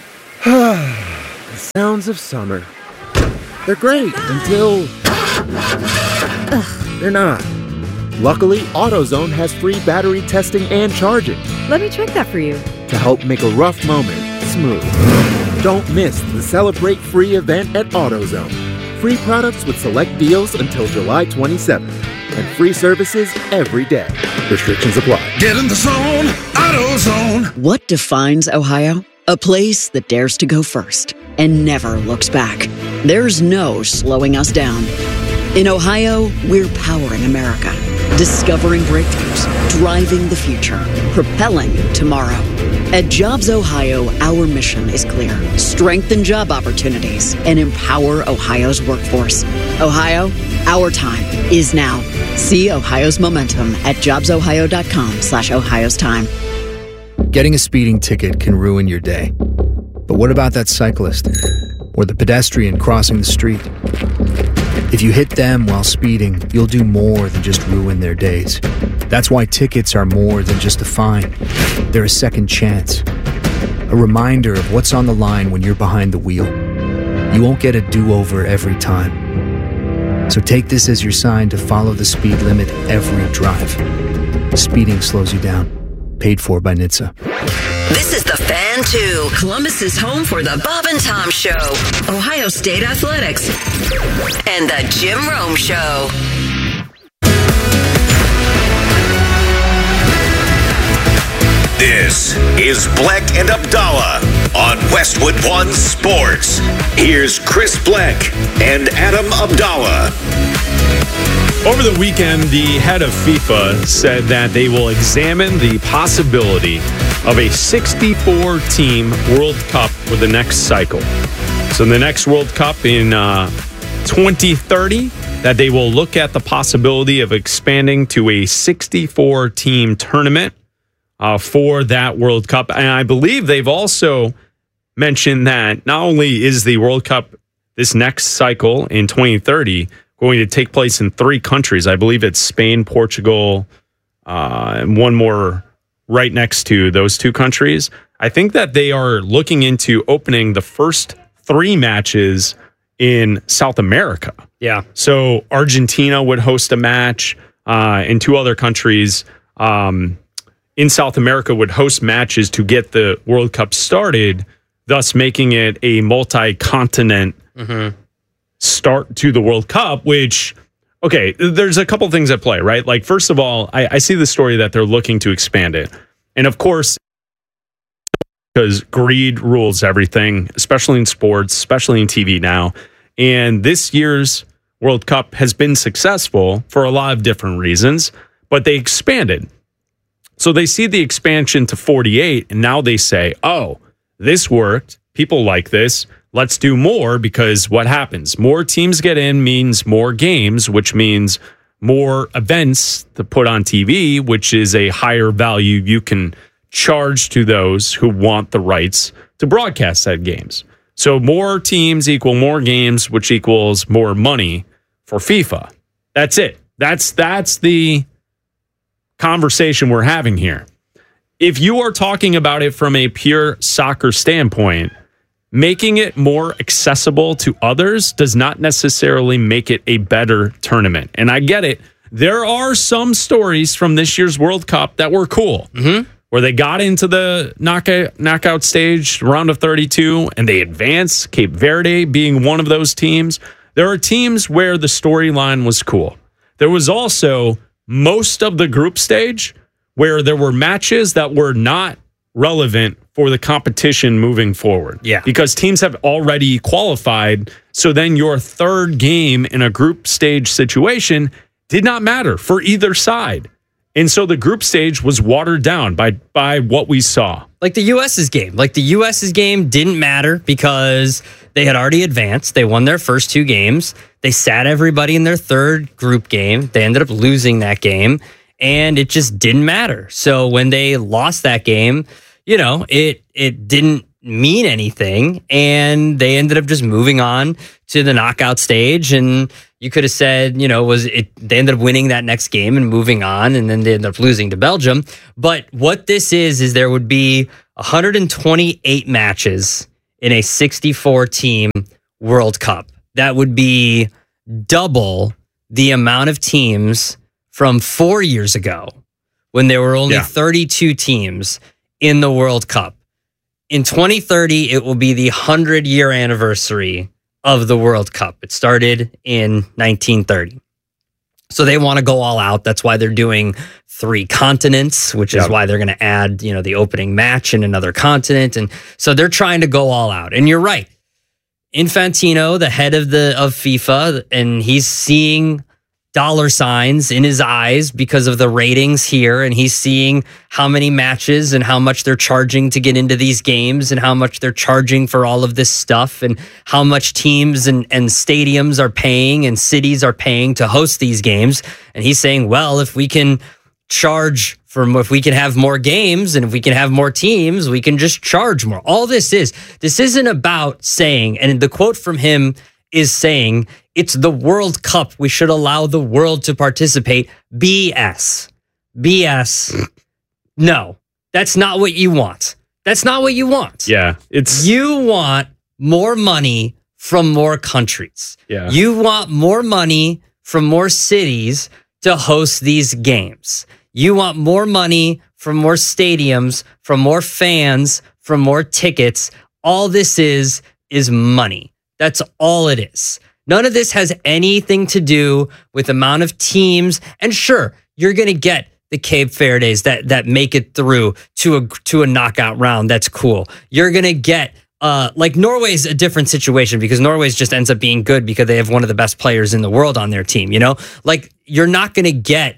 [SPEAKER 16] The sounds of summer. They're great until Ugh. they're not. Luckily, AutoZone has free battery testing and charging
[SPEAKER 17] Let me check that for you.
[SPEAKER 16] to help make a rough moment smooth. Don't miss the Celebrate Free event at AutoZone. Free products with select deals until July twenty-seventh. And free services every day. Restrictions apply.
[SPEAKER 18] Get in the zone, AutoZone.
[SPEAKER 19] What defines Ohio? A place that dares to go first and never looks back. There's no slowing us down. In Ohio, we're powering America, discovering breakthroughs, driving the future, propelling tomorrow. At Jobs Ohio, our mission is clear: strengthen job opportunities and empower Ohio's workforce. Ohio, our time is now. See Ohio's momentum at jobs ohio dot com slash Ohio's time.
[SPEAKER 10] Getting a speeding ticket can ruin your day. But what about that cyclist or the pedestrian crossing the street? If you hit them while speeding, you'll do more than just ruin their days. That's why tickets are more than just a fine. They're a second chance, a reminder of what's on the line when you're behind the wheel. You won't get a do-over every time. So take this as your sign to follow the speed limit every drive. Speeding slows you down. Paid for by N H T S A.
[SPEAKER 20] This is The Fan two, Columbus's home for the Bob and Tom Show, Ohio State Athletics, and the Jim Rome Show.
[SPEAKER 4] This is Bleck and Abdallah on Westwood One Sports. Here's Chris Bleck and Adam Abdallah.
[SPEAKER 2] Over the weekend, the head of FIFA said that they will examine the possibility of a sixty-four team World Cup for the next cycle. So the next World Cup in uh, twenty thirty, that they will look at the possibility of expanding to a sixty-four team tournament uh, for that World Cup. And I believe they've also mentioned that not only is the World Cup this next cycle in twenty thirty going to take place in three countries. I believe it's Spain, Portugal, uh, and one more right next to those two countries. I think that they are looking into opening the first three matches in South America.
[SPEAKER 1] Yeah.
[SPEAKER 2] So Argentina would host a match, uh, and two other countries um, in South America would host matches to get the World Cup started, thus making it a multi-continent
[SPEAKER 1] Mm-hmm.
[SPEAKER 2] start to the World Cup, which, okay, there's a couple things at play, right? Like, first of all, I, I see the story that they're looking to expand it. And of course, because greed rules everything, especially in sports, especially in T V now. And this year's World Cup has been successful for a lot of different reasons, but they expanded. So they see the expansion to forty-eight, and now they say, oh, this worked. People like this. Let's do more, because what happens? More teams get in means more games, which means more events to put on T V, which is a higher value you can charge to those who want the rights to broadcast said games. So more teams equal more games, which equals more money for FIFA. That's it. That's that's the conversation we're having here. If you are talking about it from a pure soccer standpoint, making it more accessible to others does not necessarily make it a better tournament. And I get it. There are some stories from this year's World Cup that were cool.
[SPEAKER 1] Mm-hmm.
[SPEAKER 2] where they got into the knockout knockout stage, round of thirty-two, and they advanced, Cape Verde being one of those teams. There are teams where the storyline was cool. There was also most of the group stage where there were matches that were not relevant for the competition moving forward.
[SPEAKER 1] Yeah.
[SPEAKER 2] Because teams have already qualified. So then your third game in a group stage situation did not matter for either side. And so the group stage was watered down by by what we saw.
[SPEAKER 1] Like the U S's game. Like the U S's game didn't matter because they had already advanced. They won their first two games. They sat everybody in their third group game. They ended up losing that game, and it just didn't matter. So when they lost that game, you know, it it didn't mean anything, and they ended up just moving on to the knockout stage. And you could have said, you know, was it? They ended up winning that next game and moving on, and then they ended up losing to Belgium. But what this is is there would be one hundred twenty-eight matches in a sixty-four team World Cup. That would be double the amount of teams from four years ago when there were only
[SPEAKER 2] Yeah.
[SPEAKER 1] thirty-two teams in the World Cup. In twenty thirty, it will be the hundred-year anniversary of the World Cup. It started in nineteen thirty. So they want to go all out. That's why they're doing three continents, which is
[SPEAKER 2] Yep.
[SPEAKER 1] why they're going to add, you know, the opening match in another continent. And so they're trying to go all out. And you're right. Infantino, the head of the of FIFA, and he's seeing dollar signs in his eyes because of the ratings here, and he's seeing how many matches and how much they're charging to get into these games and how much they're charging for all of this stuff and how much teams and, and stadiums are paying and cities are paying to host these games. And he's saying, well, if we can charge for more, if we can have more games and if we can have more teams, we can just charge more. All this is, this isn't about saying, and the quote from him is saying, it's the World Cup. We should allow the world to participate. B S. B S. No, that's not what you want. That's not what you want.
[SPEAKER 2] Yeah, it's
[SPEAKER 1] You want more money from more countries.
[SPEAKER 2] Yeah.
[SPEAKER 1] You want more money from more cities to host these games. You want more money from more stadiums, from more fans, from more tickets. All this is, is money. That's all it is. None of this has anything to do with the amount of teams. And sure, you're going to get the Cape Verdes that that make it through to a to a knockout round. That's cool. You're going to get uh, like Norway's a different situation because Norway's just ends up being good because they have one of the best players in the world on their team. You know, like you're not going to get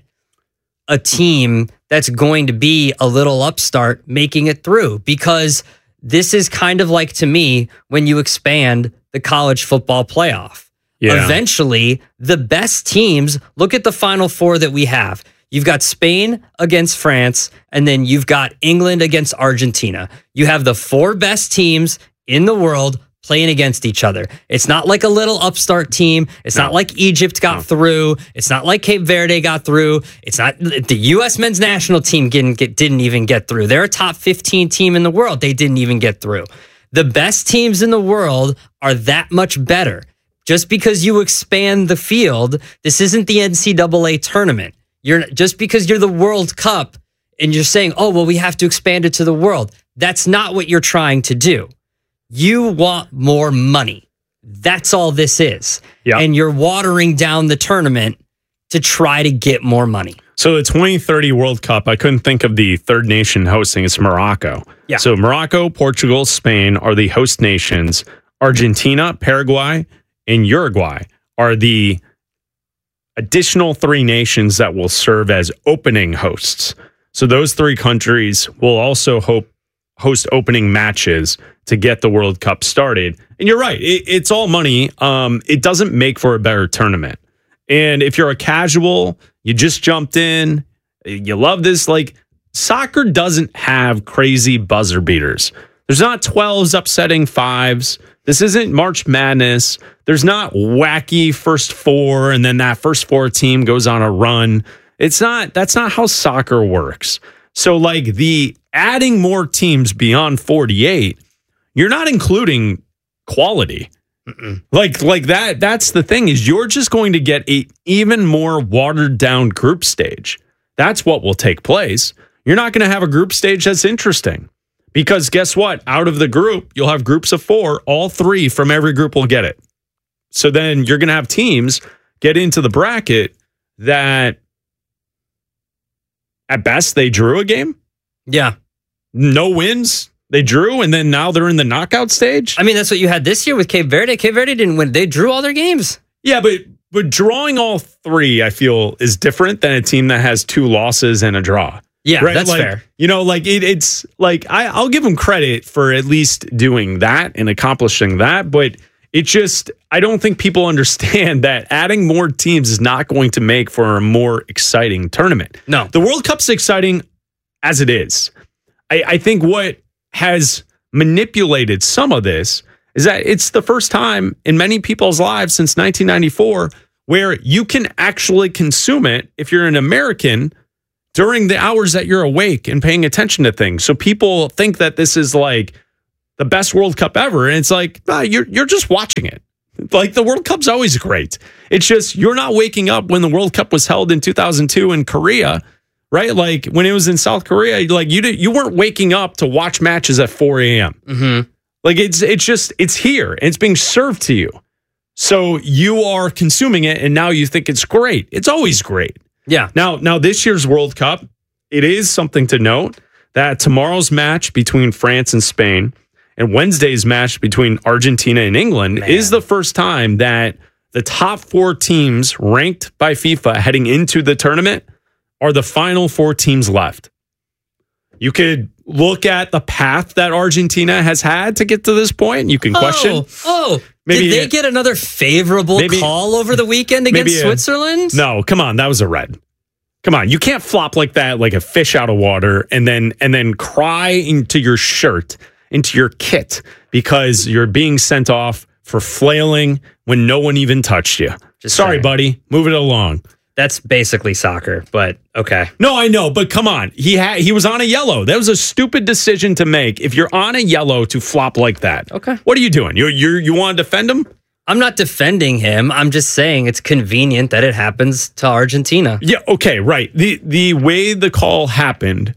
[SPEAKER 1] a team that's going to be a little upstart making it through because this is kind of like, to me, when you expand the college football playoff.
[SPEAKER 2] Yeah.
[SPEAKER 1] Eventually, the best teams, look at the Final Four that we have. You've got Spain against France, and then you've got England against Argentina. You have the four best teams in the world playing against each other. It's not like a little upstart team. It's
[SPEAKER 2] No.
[SPEAKER 1] not like Egypt got
[SPEAKER 2] No.
[SPEAKER 1] through. It's not like Cape Verde got through. It's not the U S men's national team didn't, get, didn't even get through. They're a top fifteen team in the world. They didn't even get through. The best teams in the world are that much better. Just because you expand the field, this isn't the N C double A tournament. You're just because you're the World Cup and you're saying, oh, well, we have to expand it to the world. That's not what you're trying to do. You want more money. That's all this is.
[SPEAKER 2] Yep.
[SPEAKER 1] And you're watering down the tournament to try to get more money.
[SPEAKER 2] So the twenty thirty World Cup, I couldn't think of the third nation hosting. It's Morocco.
[SPEAKER 1] Yeah.
[SPEAKER 2] So Morocco, Portugal, Spain are the host nations. Argentina, Paraguay, and Uruguay are the additional three nations that will serve as opening hosts. So those three countries will also hope host opening matches to get the World Cup started. And you're right, it, it's all money. Um, it doesn't make for a better tournament. And if you're a casual, you just jumped in, you love this, like soccer doesn't have crazy buzzer beaters. There's not twelves upsetting fives. This isn't March Madness. There's not wacky first four and then that first four team goes on a run. It's not, that's not how soccer works. So like the adding more teams beyond forty-eight, you're not including quality. Mm-mm. Like like that that's the thing is you're just going to get a even more watered down group stage. That's what will take place. you're not going to have a group stage that's interesting. Because guess what? Out of the group, you'll have groups of four. All three from every group will get it. So then you're going to have teams get into the bracket that at best they drew a game.
[SPEAKER 1] Yeah.
[SPEAKER 2] No wins. They drew, and then now they're in the knockout stage.
[SPEAKER 1] I mean, that's what you had this year with Cape Verde. Cape Verde didn't win. They drew all their games.
[SPEAKER 2] Yeah, but but drawing all three, I feel, is different than a team that has two losses and a draw.
[SPEAKER 1] Yeah, that's
[SPEAKER 2] like,
[SPEAKER 1] fair.
[SPEAKER 2] You know, like it, it's like I, I'll give them credit for at least doing that and accomplishing that, but it just, I don't think people understand that adding more teams is not going to make for a more exciting tournament.
[SPEAKER 1] No.
[SPEAKER 2] The World Cup's exciting as it is. I, I think what has manipulated some of this is that it's the first time in many people's lives since nineteen ninety-four where you can actually consume it if you're an American during the hours that you're awake and paying attention to things. So people think that this is like the best World Cup ever. And it's like, nah, you're, you're just watching it. Like the World Cup's always great. It's just, you're not waking up when the World Cup was held in two thousand two in Korea, right? Like when it was in South Korea, like you did, you weren't waking up to watch matches at four a.m.
[SPEAKER 1] Mm-hmm.
[SPEAKER 2] Like it's, it's just, it's here and it's being served to you. So you are consuming it and now you think it's great. It's always great.
[SPEAKER 1] Yeah.
[SPEAKER 2] Now, now this year's World Cup, it is something to note that tomorrow's match between France and Spain and Wednesday's match between Argentina and England Man. is the first time that the top four teams ranked by FIFA heading into the tournament are the final four teams left. You could look at the path that Argentina has had to get to this point. You can question.
[SPEAKER 1] Oh, oh.
[SPEAKER 2] Maybe
[SPEAKER 1] did they
[SPEAKER 2] a,
[SPEAKER 1] get another favorable
[SPEAKER 2] maybe,
[SPEAKER 1] call over the weekend against
[SPEAKER 2] a,
[SPEAKER 1] Switzerland?
[SPEAKER 2] No, come on. That was a red. Come on. You can't flop like that like a fish out of water and then and then cry into your shirt, into your kit, because you're being sent off for flailing when no one even touched you. Just Sorry, saying. buddy. Move it along.
[SPEAKER 1] That's basically soccer, but okay.
[SPEAKER 2] No, I know, but come on. He had he was on a yellow. That was a stupid decision to make. If you're on a yellow to flop like that.
[SPEAKER 1] Okay.
[SPEAKER 2] What are you doing? You you you want to defend him?
[SPEAKER 1] I'm not defending him. I'm just saying it's convenient that it happens to Argentina.
[SPEAKER 2] Yeah, okay, right. The the way the call happened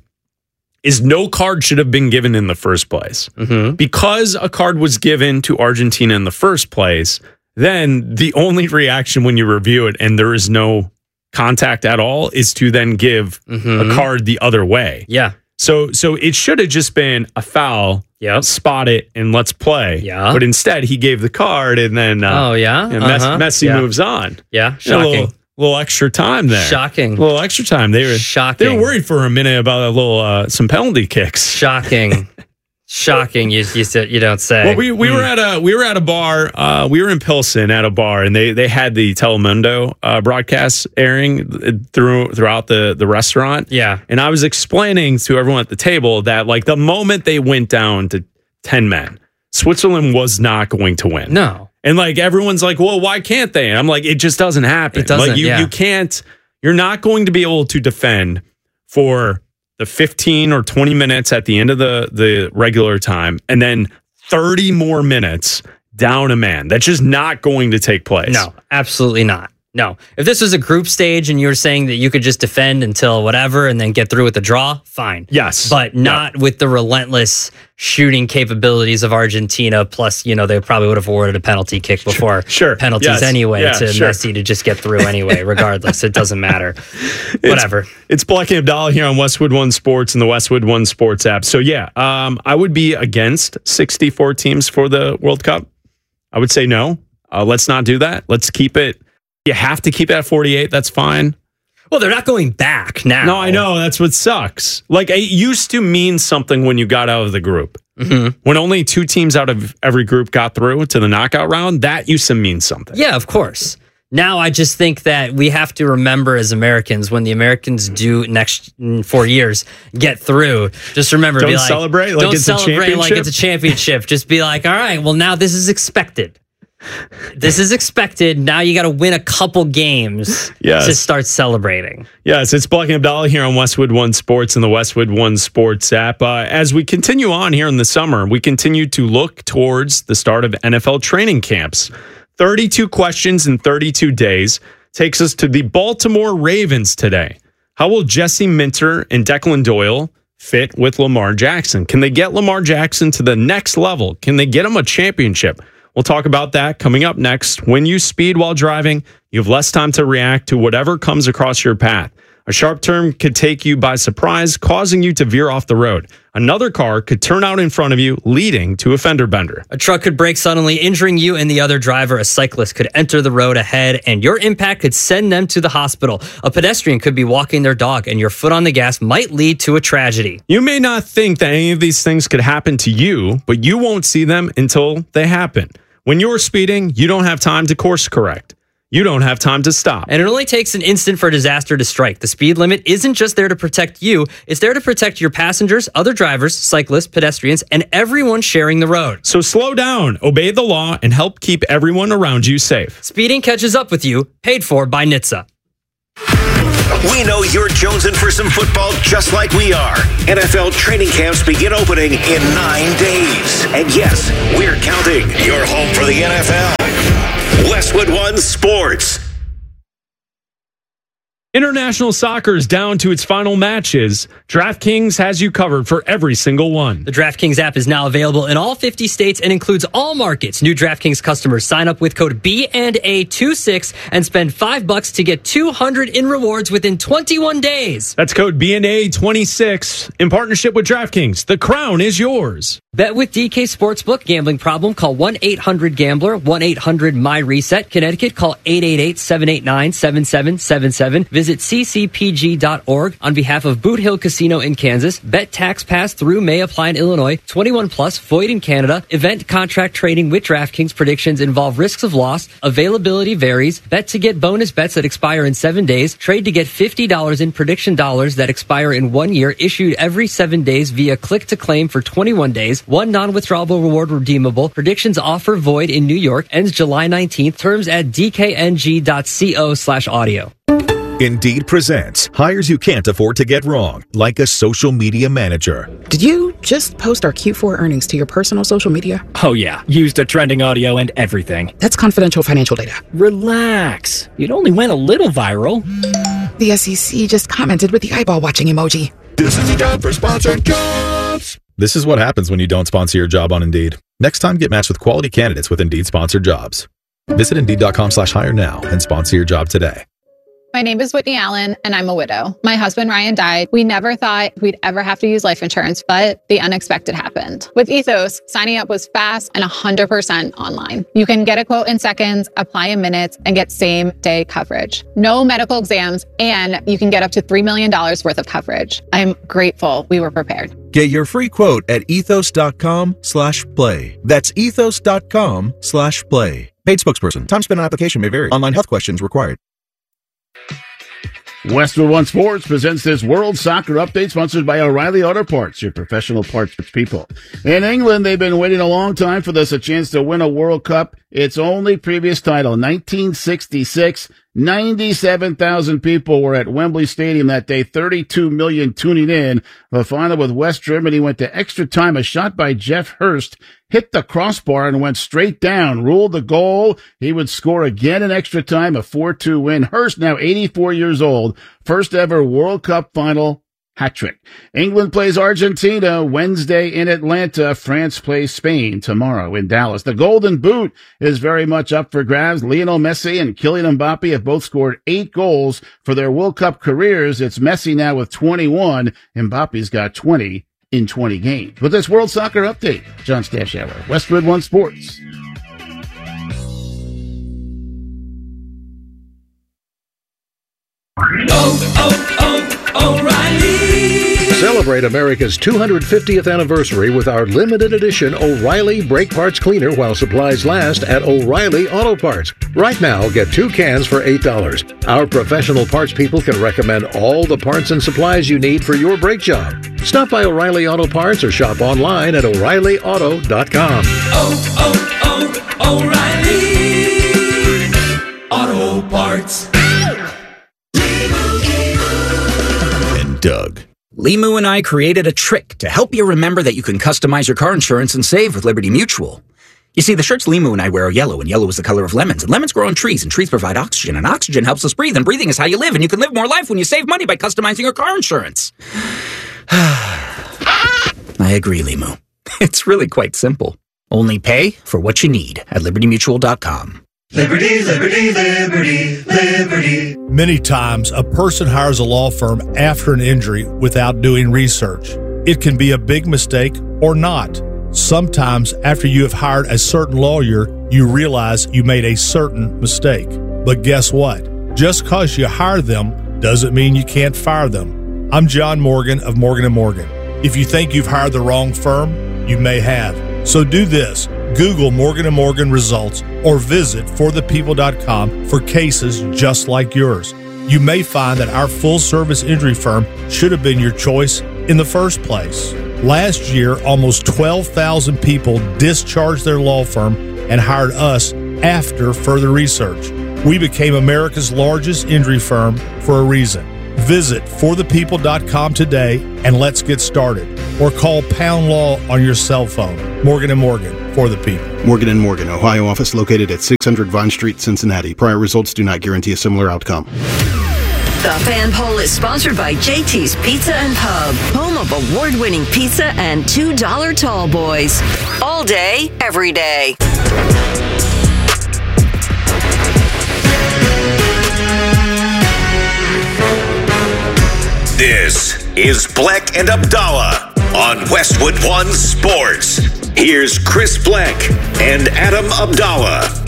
[SPEAKER 2] is no card should have been given in the first place.
[SPEAKER 1] Mm-hmm.
[SPEAKER 2] Because a card was given to Argentina in the first place, then the only reaction when you review it and there is no contact at all is to then give
[SPEAKER 1] mm-hmm.
[SPEAKER 2] a card the other way.
[SPEAKER 1] Yeah.
[SPEAKER 2] So so it should have just been a foul,
[SPEAKER 1] yep.
[SPEAKER 2] spot it, and let's play.
[SPEAKER 1] Yeah.
[SPEAKER 2] But instead, he gave the card, and then uh,
[SPEAKER 1] oh yeah,
[SPEAKER 2] you know,
[SPEAKER 1] uh-huh.
[SPEAKER 2] Messi
[SPEAKER 1] yeah.
[SPEAKER 2] moves on.
[SPEAKER 1] Yeah,
[SPEAKER 2] You know,
[SPEAKER 1] shocking.
[SPEAKER 2] a little, little extra time there.
[SPEAKER 1] Shocking.
[SPEAKER 2] A little extra time. They were
[SPEAKER 1] shocking.
[SPEAKER 2] They were worried for a minute about a little uh, some penalty kicks.
[SPEAKER 1] Shocking. Shocking, you you said you don't say.
[SPEAKER 2] Well, we, we
[SPEAKER 1] mm.
[SPEAKER 2] were at a we were at a bar. Uh, we were in Pilsen at a bar, and they they had the Telemundo uh, broadcast airing through throughout the the restaurant.
[SPEAKER 1] Yeah,
[SPEAKER 2] and I was explaining to everyone at the table that like the moment they went down to ten men, Switzerland was not going to win.
[SPEAKER 1] No,
[SPEAKER 2] and like everyone's like, well, why can't they? And I'm like, it just doesn't happen.
[SPEAKER 1] It doesn't.
[SPEAKER 2] Like you
[SPEAKER 1] yeah.
[SPEAKER 2] you can't. You're not going to be able to defend for the fifteen or twenty minutes at the end of the, the regular time, and then thirty more minutes down a man. That's just not going to take place.
[SPEAKER 1] No, absolutely not. No. If this was a group stage and you were saying that you could just defend until whatever and then get through with the draw, fine.
[SPEAKER 2] Yes.
[SPEAKER 1] But not yeah. with the relentless shooting capabilities of Argentina. Plus, you know, they probably would have awarded a penalty kick before
[SPEAKER 2] sure.
[SPEAKER 1] penalties
[SPEAKER 2] yes.
[SPEAKER 1] anyway
[SPEAKER 2] yeah,
[SPEAKER 1] to
[SPEAKER 2] sure.
[SPEAKER 1] Messi to just get through anyway, regardless. It doesn't matter. Whatever.
[SPEAKER 2] It's, it's Black and Abdallah here on Westwood One Sports and the Westwood One Sports app. So, yeah, um, I would be against sixty-four teams for the World Cup. I would say no. Uh, let's not do that. Let's keep it. You have to keep it at forty-eight. That's fine.
[SPEAKER 1] Well, they're not going back now.
[SPEAKER 2] No, I know. That's what sucks. Like, it used to mean something when you got out of the group.
[SPEAKER 1] Mm-hmm.
[SPEAKER 2] When only two teams out of every group got through to the knockout round, that used to mean something.
[SPEAKER 1] Yeah, of course. Now, I just think that we have to remember as Americans, when the Americans do next four years get through, just remember,
[SPEAKER 2] don't
[SPEAKER 1] be like,
[SPEAKER 2] celebrate like
[SPEAKER 1] don't
[SPEAKER 2] it's
[SPEAKER 1] celebrate
[SPEAKER 2] a championship.
[SPEAKER 1] like it's a championship. Just be like, all right, well, now this is expected. This is expected. Now you got to win a couple games
[SPEAKER 2] yes.
[SPEAKER 1] to start celebrating.
[SPEAKER 2] Yes, it's Black and Abdallah here on Westwood One Sports and the Westwood One Sports app. Uh, as we continue on here in the summer, we continue to look towards the start of N F L training camps. thirty-two questions in thirty-two days takes us to the Baltimore Ravens today. How will Jesse Minter and Declan Doyle fit with Lamar Jackson? Can they get Lamar Jackson to the next level? Can they get him a championship? We'll talk about that coming up next. When you speed while driving, you have less time to react to whatever comes across your path. A sharp turn could take you by surprise, causing you to veer off the road. Another car could turn out in front of you, leading to a fender bender.
[SPEAKER 1] A truck could brake suddenly, injuring you and the other driver. A cyclist could enter the road ahead, and your impact could send them to the hospital. A pedestrian could be walking their dog, and your foot on the gas might lead to a tragedy.
[SPEAKER 2] You may not think that any of these things could happen to you, but you won't see them until they happen. When you're speeding, you don't have time to course correct. You don't have time to stop.
[SPEAKER 1] And it only takes an instant for a disaster to strike. The speed limit isn't just there to protect you, it's there to protect your passengers, other drivers, cyclists, pedestrians, and everyone sharing the road.
[SPEAKER 2] So slow down, obey the law, and help keep everyone around you safe.
[SPEAKER 1] Speeding catches up with you, paid for by N H T S A.
[SPEAKER 4] We know you're jonesing for some football just like we are. N F L training camps begin opening in nine days. And yes, we're counting. You're home for the N F L. Westwood One Sports.
[SPEAKER 2] International soccer is down to its final matches. DraftKings has you covered for every single one.
[SPEAKER 1] The DraftKings app is now available in all fifty states and includes all markets. New DraftKings customers sign up with code B and A twenty-six and spend five bucks to get two hundred in rewards within twenty-one days.
[SPEAKER 2] That's code B and A twenty-six in partnership with DraftKings. The crown is yours.
[SPEAKER 1] Bet with D K Sportsbook. Gambling problem? Call one eight hundred gambler, one eight hundred M Y reset. Connecticut, call eight eight eight, seven eight nine, seven seven seven seven. Visit c c p g dot org. On behalf of Boot Hill Casino in Kansas, bet tax pass through may apply in Illinois. twenty-one plus, void in Canada. Event contract trading with DraftKings. Predictions involve risks of loss. Availability varies. Bet to get bonus bets that expire in seven days. Trade to get fifty dollars in prediction dollars that expire in one year. Issued every seven days via click to claim for twenty-one days. One non-withdrawable reward redeemable. Predictions offer void in New York. Ends July nineteenth. Terms at d k n g dot co slash audio.
[SPEAKER 17] Indeed presents hires you can't afford to get wrong, like a social media manager.
[SPEAKER 21] Did you just post our Q four earnings to your personal social media?
[SPEAKER 22] Oh yeah, used a trending audio and everything.
[SPEAKER 21] That's confidential financial data.
[SPEAKER 22] Relax. It only went a little viral.
[SPEAKER 21] The S E C just commented with the eyeball watching emoji.
[SPEAKER 17] This is a job for sponsored jobs. This is what happens when you don't sponsor your job on Indeed. Next time, get matched with quality candidates with Indeed sponsored jobs. Visit Indeed.com slash hire now and sponsor your job today.
[SPEAKER 23] My name is Whitney Allen, and I'm a widow. My husband, Ryan, died. We never thought we'd ever have to use life insurance, but the unexpected happened. With Ethos, signing up was fast and one hundred percent online. You can get a quote in seconds, apply in minutes, and get same-day coverage. No medical exams, and you can get up to three million dollars worth of coverage. I'm grateful we were prepared.
[SPEAKER 24] Get your free quote at ethos.com slash play. That's ethos.com slash play. Paid spokesperson. Time spent on application may vary. Online health questions required.
[SPEAKER 25] Westwood One Sports presents this World Soccer Update, sponsored by O'Reilly Auto Parts, your professional parts people. In England, they've been waiting a long time for this, a chance to win a World Cup. Its only previous title, nineteen sixty-six. ninety-seven thousand people were at Wembley Stadium that day, thirty-two million tuning in. The final with West Germany went to extra time. A shot by Jeff Hurst hit the crossbar and went straight down, ruled the goal. He would score again in extra time, a four two win. Hurst, now eighty-four years old, first ever World Cup final hat trick. England plays Argentina Wednesday in Atlanta. France plays Spain tomorrow in Dallas. The Golden Boot is very much up for grabs. Lionel Messi and Kylian Mbappe have both scored eight goals for their World Cup careers. It's Messi now with twenty-one. Mbappe's got twenty in twenty games. With this World Soccer Update, John Stashower, Westwood One Sports.
[SPEAKER 18] Oh, oh, oh, O'Reilly!
[SPEAKER 26] Celebrate America's two hundred fiftieth anniversary with our limited edition O'Reilly Brake Parts Cleaner while supplies last at O'Reilly Auto Parts. Right now, get two cans for eight dollars. Our professional parts people can recommend all the parts and supplies you need for your brake job. Stop by O'Reilly Auto Parts or shop online at O'Reilly Auto dot com.
[SPEAKER 18] Oh, oh, oh, O'Reilly Auto Parts.
[SPEAKER 17] Doug.
[SPEAKER 27] Limu and I created a trick to help you remember that you can customize your car insurance and save with Liberty Mutual.
[SPEAKER 3] You see, the shirts Limu and I wear are yellow, and yellow is the color of lemons. And lemons grow on trees, and trees provide oxygen, and oxygen helps us breathe, and breathing is how you live, and you can live more life when you save money by customizing your car insurance. I agree, Limu. It's really quite simple. Only pay for what you need at liberty mutual dot com.
[SPEAKER 18] Liberty, liberty, liberty, liberty.
[SPEAKER 5] Many times, a person hires a law firm after an injury without doing research. It can be a big mistake or not. Sometimes, after you have hired a certain lawyer, you realize you made a certain mistake. But guess what? Just because you hire them doesn't mean you can't fire them. I'm John Morgan of Morgan and Morgan. If you think you've hired the wrong firm, you may have. So do this. Google Morgan and Morgan results or visit for the people dot com for cases just like yours. You may find that our full-service injury firm should have been your choice in the first place. Last year, almost twelve thousand people discharged their law firm and hired us after further research. We became America's largest injury firm for a reason. Visit for the people dot com today and let's get started. Or call Pound Law on your cell phone. Morgan and Morgan, for the people.
[SPEAKER 6] Morgan and Morgan, Ohio office located at six hundred Vine Street, Cincinnati. Prior results do not guarantee a similar outcome.
[SPEAKER 20] The Fan Poll is sponsored by J T's Pizza and Pub, home of award-winning pizza and two dollar tall boys. All day, every day.
[SPEAKER 4] This is Black and Abdallah on Westwood One Sports. Here's Chris Black and Adam Abdallah.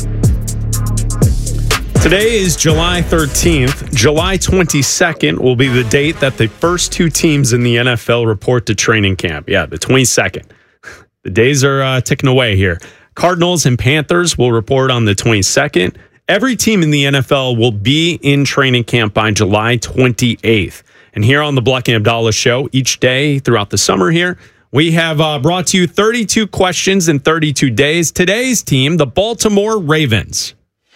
[SPEAKER 2] Today is July thirteenth. July twenty-second will be the date that the first two teams in the N F L report to training camp. Yeah, the twenty-second. The days are uh, ticking away here. Cardinals and Panthers will report on the twenty-second. Every team in the N F L will be in training camp by July twenty-eighth. And here on the Black and Abdallah Show, each day throughout the summer here, we have uh, brought to you thirty-two questions in thirty-two days. Today's team, the Baltimore Ravens.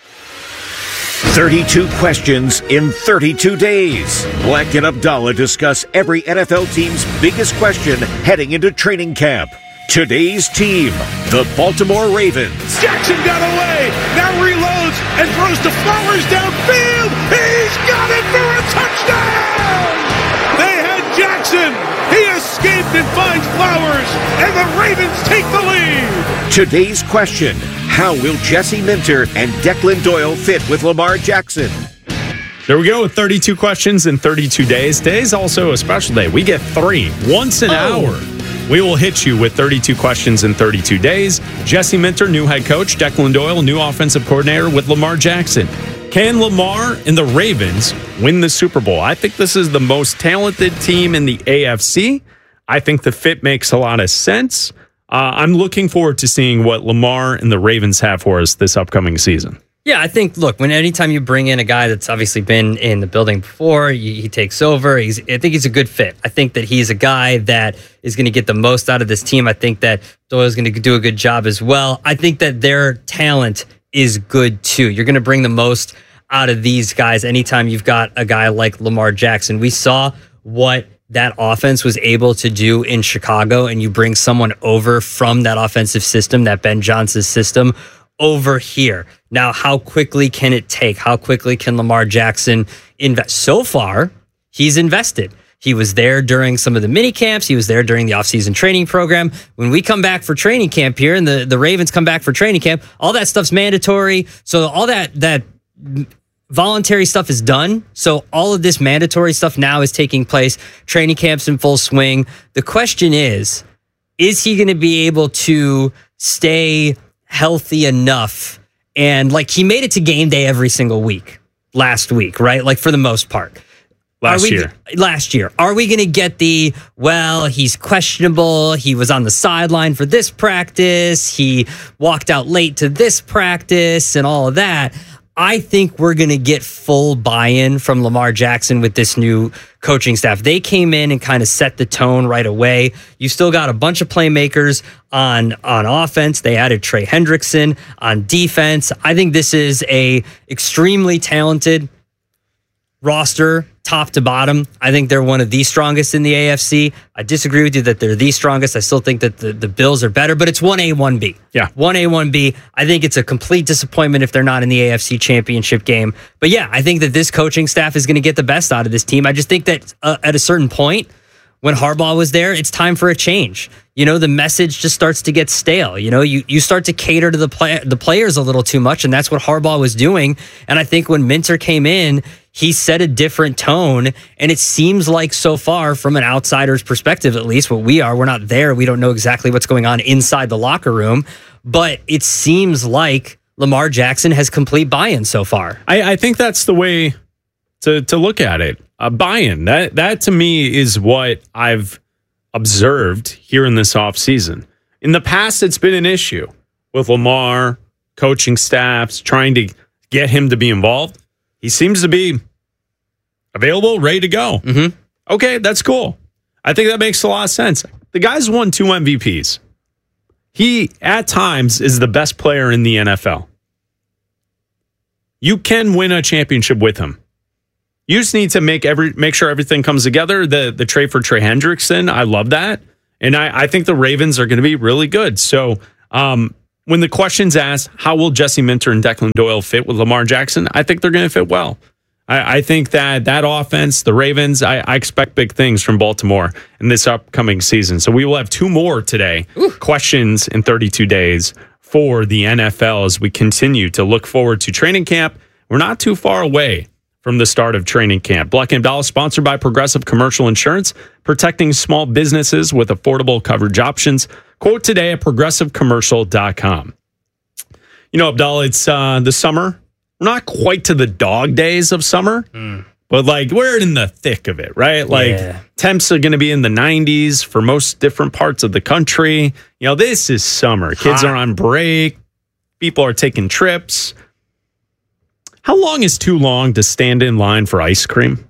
[SPEAKER 4] thirty-two questions in thirty-two days. Black and Abdallah discuss every N F L team's biggest question heading into training camp. Today's team, the Baltimore Ravens.
[SPEAKER 18] Jackson got away, now reloads and throws to Flowers downfield. He's got it for a touchdown! They had Jackson. He escaped and finds Flowers, and the Ravens take the lead.
[SPEAKER 4] Today's question, how will Jesse Minter and Declan Doyle fit with Lamar Jackson?
[SPEAKER 2] There we go with thirty-two questions in thirty-two days. Today's also a special day. We get three once an
[SPEAKER 18] Oh.
[SPEAKER 2] hour. We will hit you with thirty-two questions in thirty-two days. Jesse Minter, new head coach. Declan Doyle, new offensive coordinator with Lamar Jackson. Can Lamar and the Ravens win the Super Bowl? I think this is the most talented team in the A F C. I think the fit makes a lot of sense. Uh, I'm looking forward to seeing what Lamar and the Ravens have for us this upcoming season.
[SPEAKER 1] Yeah, I think, look, when anytime you bring in a guy that's obviously been in the building before, he, he takes over, he's, I think he's a good fit. I think that he's a guy that is going to get the most out of this team. I think that Doyle's going to do a good job as well. I think that their talent is good too. You're going to bring the most out of these guys anytime you've got a guy like Lamar Jackson. We saw what that offense was able to do in Chicago, and you bring someone over from that offensive system, that Ben Johnson's system, over here. Now, how quickly can it take? How quickly can Lamar Jackson invest? So far, he's invested. He was there during some of the mini camps. He was there during the offseason training program. When we come back for training camp here and the, the Ravens come back for training camp, all that stuff's mandatory. So all that that voluntary stuff is done. So all of this mandatory stuff now is taking place. Training camp's in full swing. The question is, is he going to be able to stay healthy enough? And like, he made it to game day every single week last week, right? Like, for the most part.
[SPEAKER 2] Last
[SPEAKER 1] Are we,
[SPEAKER 2] year.
[SPEAKER 1] Last year. Are we going to get the, well, he's questionable. He was on the sideline for this practice. He walked out late to this practice and all of that. I think we're going to get full buy-in from Lamar Jackson with this new coaching staff. They came in and kind of set the tone right away. You still got a bunch of playmakers on, on offense. They added Trey Hendrickson on defense. I think this is a extremely talented roster, top to bottom, I think they're one of the strongest in the A F C. I disagree with you that they're the strongest. I still think that the, the Bills are better, but it's one A, one B.
[SPEAKER 2] Yeah.
[SPEAKER 1] one A, one B. I think it's a complete disappointment if they're not in the A F C championship game. But yeah, I think that this coaching staff is going to get the best out of this team. I just think that uh, at a certain point, when Harbaugh was there, it's time for a change. You know, the message just starts to get stale. You know, you, you start to cater to the play, the players a little too much, and that's what Harbaugh was doing. And I think when Minter came in, he set a different tone, and it seems like so far, from an outsider's perspective at least, what we are, we're not there. We don't know exactly what's going on inside the locker room, but it seems like Lamar Jackson has complete buy-in so far.
[SPEAKER 2] I, I think that's the way to to look at it. A buy-in. That that to me is what I've observed here in this offseason. In the past, it's been an issue with Lamar, coaching staffs, trying to get him to be involved. He seems to be available, ready to go.
[SPEAKER 1] Mm-hmm.
[SPEAKER 2] Okay, that's cool. I think that makes a lot of sense. The guy's won two M V Ps. He, at times, is the best player in the N F L. You can win a championship with him. You just need to make every make sure everything comes together. The the trade for Trey Hendrickson, I love that. And I, I think the Ravens are going to be really good. So um, when the question's asked, how will Jesse Minter and Declan Doyle fit with Lamar Jackson? I think they're going to fit well. I, I think that that offense, the Ravens, I, I expect big things from Baltimore in this upcoming season. So we will have two more today. Ooh. Questions in thirty-two days for the N F L as we continue to look forward to training camp. We're not too far away from the start of training camp. Black and Abdallah is sponsored by Progressive Commercial Insurance, protecting small businesses with affordable coverage options. Quote today at progressive commercial dot com. You know, Abdallah, it's uh, the summer. We're not quite to the dog days of summer, mm. but like we're in the thick of it, right? Like
[SPEAKER 1] Yeah.
[SPEAKER 2] temps are going to be in the nineties for most different parts of the country. You know, this is summer. Kids
[SPEAKER 1] Hot.
[SPEAKER 2] are on break. People are taking trips. How long is too long to stand in line for ice cream?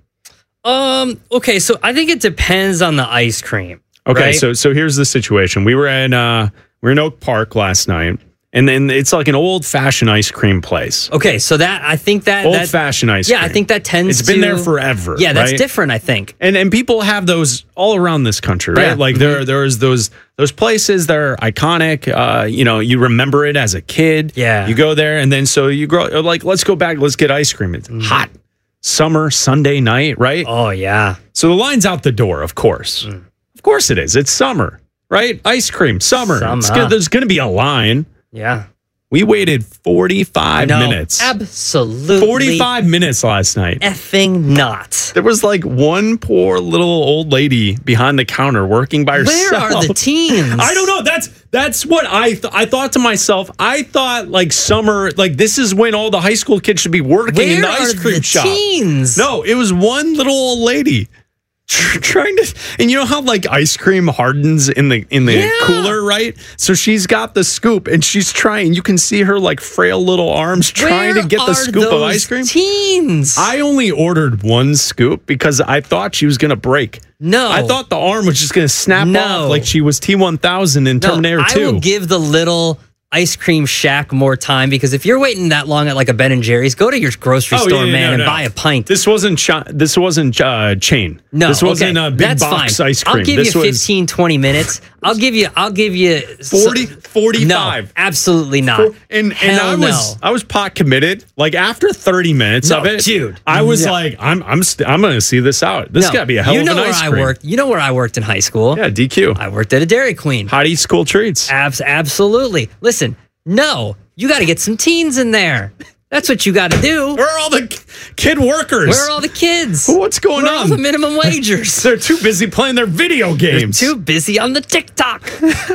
[SPEAKER 1] Um. Okay, so I think it depends on the ice cream.
[SPEAKER 2] Okay,
[SPEAKER 1] right?
[SPEAKER 2] so so here's the situation. We were in uh we were in Oak Park last night, and then it's like an old fashioned ice cream place.
[SPEAKER 1] Okay, so that I think that
[SPEAKER 2] Old
[SPEAKER 1] that,
[SPEAKER 2] fashioned ice
[SPEAKER 1] yeah,
[SPEAKER 2] cream.
[SPEAKER 1] I think that tends.
[SPEAKER 2] It's been
[SPEAKER 1] to,
[SPEAKER 2] there forever.
[SPEAKER 1] Yeah, that's
[SPEAKER 2] right?
[SPEAKER 1] different. I think.
[SPEAKER 2] And and people have those all around this country, right?
[SPEAKER 1] Yeah.
[SPEAKER 2] Like there there's those those places that are iconic. Uh, you know, you remember it as a kid.
[SPEAKER 1] Yeah.
[SPEAKER 2] You go there, and then so you grow like, let's go back, let's get ice cream. It's hot summer Sunday night, right?
[SPEAKER 1] Oh yeah.
[SPEAKER 2] So the line's out the door, of course.
[SPEAKER 1] Mm.
[SPEAKER 2] Of course it is. It's summer, right? Ice cream, summer. It's
[SPEAKER 1] Summer.
[SPEAKER 2] good. There's going to be a line.
[SPEAKER 1] Yeah.
[SPEAKER 2] We waited forty-five
[SPEAKER 1] No,
[SPEAKER 2] minutes.
[SPEAKER 1] Absolutely.
[SPEAKER 2] forty-five minutes last night.
[SPEAKER 1] Effing not.
[SPEAKER 2] There was like one poor little old lady behind the counter working by herself.
[SPEAKER 1] Where are the teens?
[SPEAKER 2] I don't know. That's that's what I th- I thought to myself. I thought like summer, like this is when all the high school kids should be working in the
[SPEAKER 1] Where
[SPEAKER 2] ice
[SPEAKER 1] are
[SPEAKER 2] cream
[SPEAKER 1] the
[SPEAKER 2] shop.
[SPEAKER 1] teens?
[SPEAKER 2] No, it was one little old lady tr- trying to, and you know how like ice cream hardens in the in the
[SPEAKER 1] Yeah.
[SPEAKER 2] cooler, right? So she's got the scoop and she's trying. You can see her like frail little arms trying
[SPEAKER 1] Where
[SPEAKER 2] to get the
[SPEAKER 1] are
[SPEAKER 2] scoop of
[SPEAKER 1] those
[SPEAKER 2] ice cream.
[SPEAKER 1] Teens.
[SPEAKER 2] I only ordered one scoop because I thought she was going to break.
[SPEAKER 1] No.
[SPEAKER 2] I thought the arm was just going to snap
[SPEAKER 1] No.
[SPEAKER 2] off like she was T one thousand in
[SPEAKER 1] No,
[SPEAKER 2] Terminator
[SPEAKER 1] I
[SPEAKER 2] two.
[SPEAKER 1] will give the little ice cream shack more time because if you're waiting that long at like a Ben and Jerry's, go to your grocery
[SPEAKER 2] Oh,
[SPEAKER 1] store,
[SPEAKER 2] yeah, yeah,
[SPEAKER 1] man,
[SPEAKER 2] no,
[SPEAKER 1] and
[SPEAKER 2] no.
[SPEAKER 1] buy a pint.
[SPEAKER 2] This wasn't chi- this wasn't uh, chain.
[SPEAKER 1] No,
[SPEAKER 2] this wasn't
[SPEAKER 1] okay.
[SPEAKER 2] a big
[SPEAKER 1] That's
[SPEAKER 2] box
[SPEAKER 1] fine.
[SPEAKER 2] ice cream.
[SPEAKER 1] I'll give
[SPEAKER 2] this
[SPEAKER 1] you
[SPEAKER 2] was
[SPEAKER 1] fifteen, twenty minutes. I'll give you. I'll give you
[SPEAKER 2] forty, forty-five.
[SPEAKER 1] No, absolutely not.
[SPEAKER 2] For- and and
[SPEAKER 1] Hell
[SPEAKER 2] I was
[SPEAKER 1] no.
[SPEAKER 2] I was pot committed. Like after thirty minutes
[SPEAKER 1] No,
[SPEAKER 2] of it,
[SPEAKER 1] dude,
[SPEAKER 2] I was
[SPEAKER 1] no.
[SPEAKER 2] like, I'm I'm st- I'm going to see this out. This
[SPEAKER 1] No,
[SPEAKER 2] got to be a hell
[SPEAKER 1] you
[SPEAKER 2] of
[SPEAKER 1] know
[SPEAKER 2] an
[SPEAKER 1] where
[SPEAKER 2] ice
[SPEAKER 1] I
[SPEAKER 2] cream.
[SPEAKER 1] worked. You know where I worked in high school.
[SPEAKER 2] Yeah, D Q.
[SPEAKER 1] I worked at a Dairy Queen.
[SPEAKER 2] Hot Eat School Treats.
[SPEAKER 1] Abs- absolutely. Listen, no, you got to get some teens in there. That's what you got to do.
[SPEAKER 2] Where are all the kid workers?
[SPEAKER 1] Where are all the kids?
[SPEAKER 2] What's going
[SPEAKER 1] Where are
[SPEAKER 2] on?
[SPEAKER 1] all the minimum wagers?
[SPEAKER 2] They're too busy playing their video
[SPEAKER 1] They're
[SPEAKER 2] games.
[SPEAKER 1] too busy on the TikTok.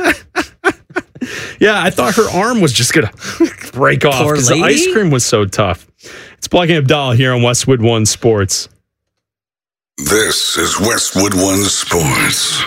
[SPEAKER 2] Yeah, I thought her arm was just gonna break off
[SPEAKER 1] Poor
[SPEAKER 2] because the
[SPEAKER 1] lady.
[SPEAKER 2] ice cream was so tough. It's Black and Abdallah here on Westwood One Sports.
[SPEAKER 4] This is Westwood One Sports.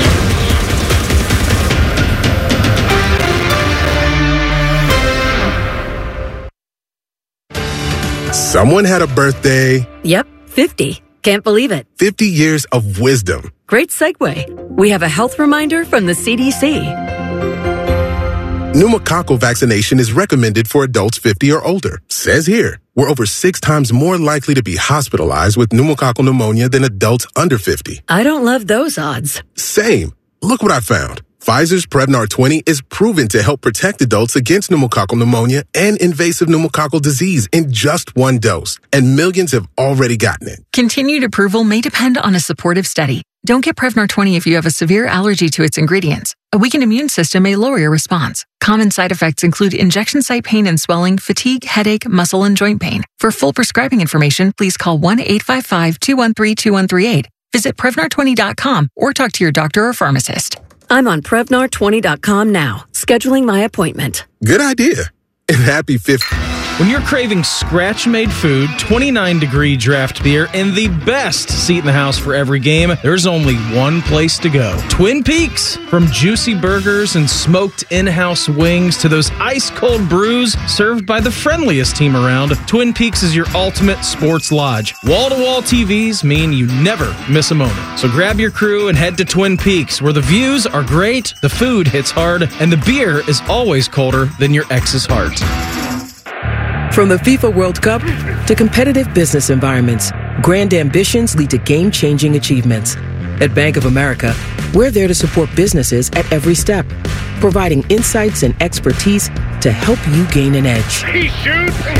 [SPEAKER 7] Someone had a birthday.
[SPEAKER 8] Yep, fifty. Can't believe it.
[SPEAKER 7] fifty years of wisdom.
[SPEAKER 8] Great segue. We have a health reminder from the C D C.
[SPEAKER 7] Pneumococcal vaccination is recommended for adults fifty or older. Says here, we're over six times more likely to be hospitalized with pneumococcal pneumonia than adults under fifty.
[SPEAKER 8] I don't love those odds.
[SPEAKER 7] Same. Look what I found. Pfizer's Prevnar twenty is proven to help protect adults against pneumococcal pneumonia and invasive pneumococcal disease in just one dose, and millions have already gotten it.
[SPEAKER 9] Continued approval may depend on a supportive study. Don't get Prevnar twenty if you have a severe allergy to its ingredients. A weakened immune system may lower your response. Common side effects include injection site pain and swelling, fatigue, headache, muscle, and joint pain. For full prescribing information, please call one eight five five, two one three, two one three eight. Visit Prevnar twenty dot com or talk to your doctor or pharmacist.
[SPEAKER 8] I'm on Prevnar twenty dot com now, scheduling my appointment.
[SPEAKER 7] Good idea. And happy fifth.
[SPEAKER 11] When you're craving scratch-made food, twenty-nine degree draft beer, and the best seat in the house for every game, there's only one place to go. Twin Peaks! From juicy burgers and smoked in-house wings to those ice-cold brews served by the friendliest team around, Twin Peaks is your ultimate sports lodge. Wall-to-wall T Vs mean you never miss a moment. So grab your crew and head to Twin Peaks, where the views are great, the food hits hard, and the beer is always colder than your ex's heart.
[SPEAKER 12] From the FIFA World Cup to competitive business environments, grand ambitions lead to game-changing achievements. At Bank of America, we're there to support businesses at every step, providing insights and expertise to help you gain an edge.
[SPEAKER 18] He shoots,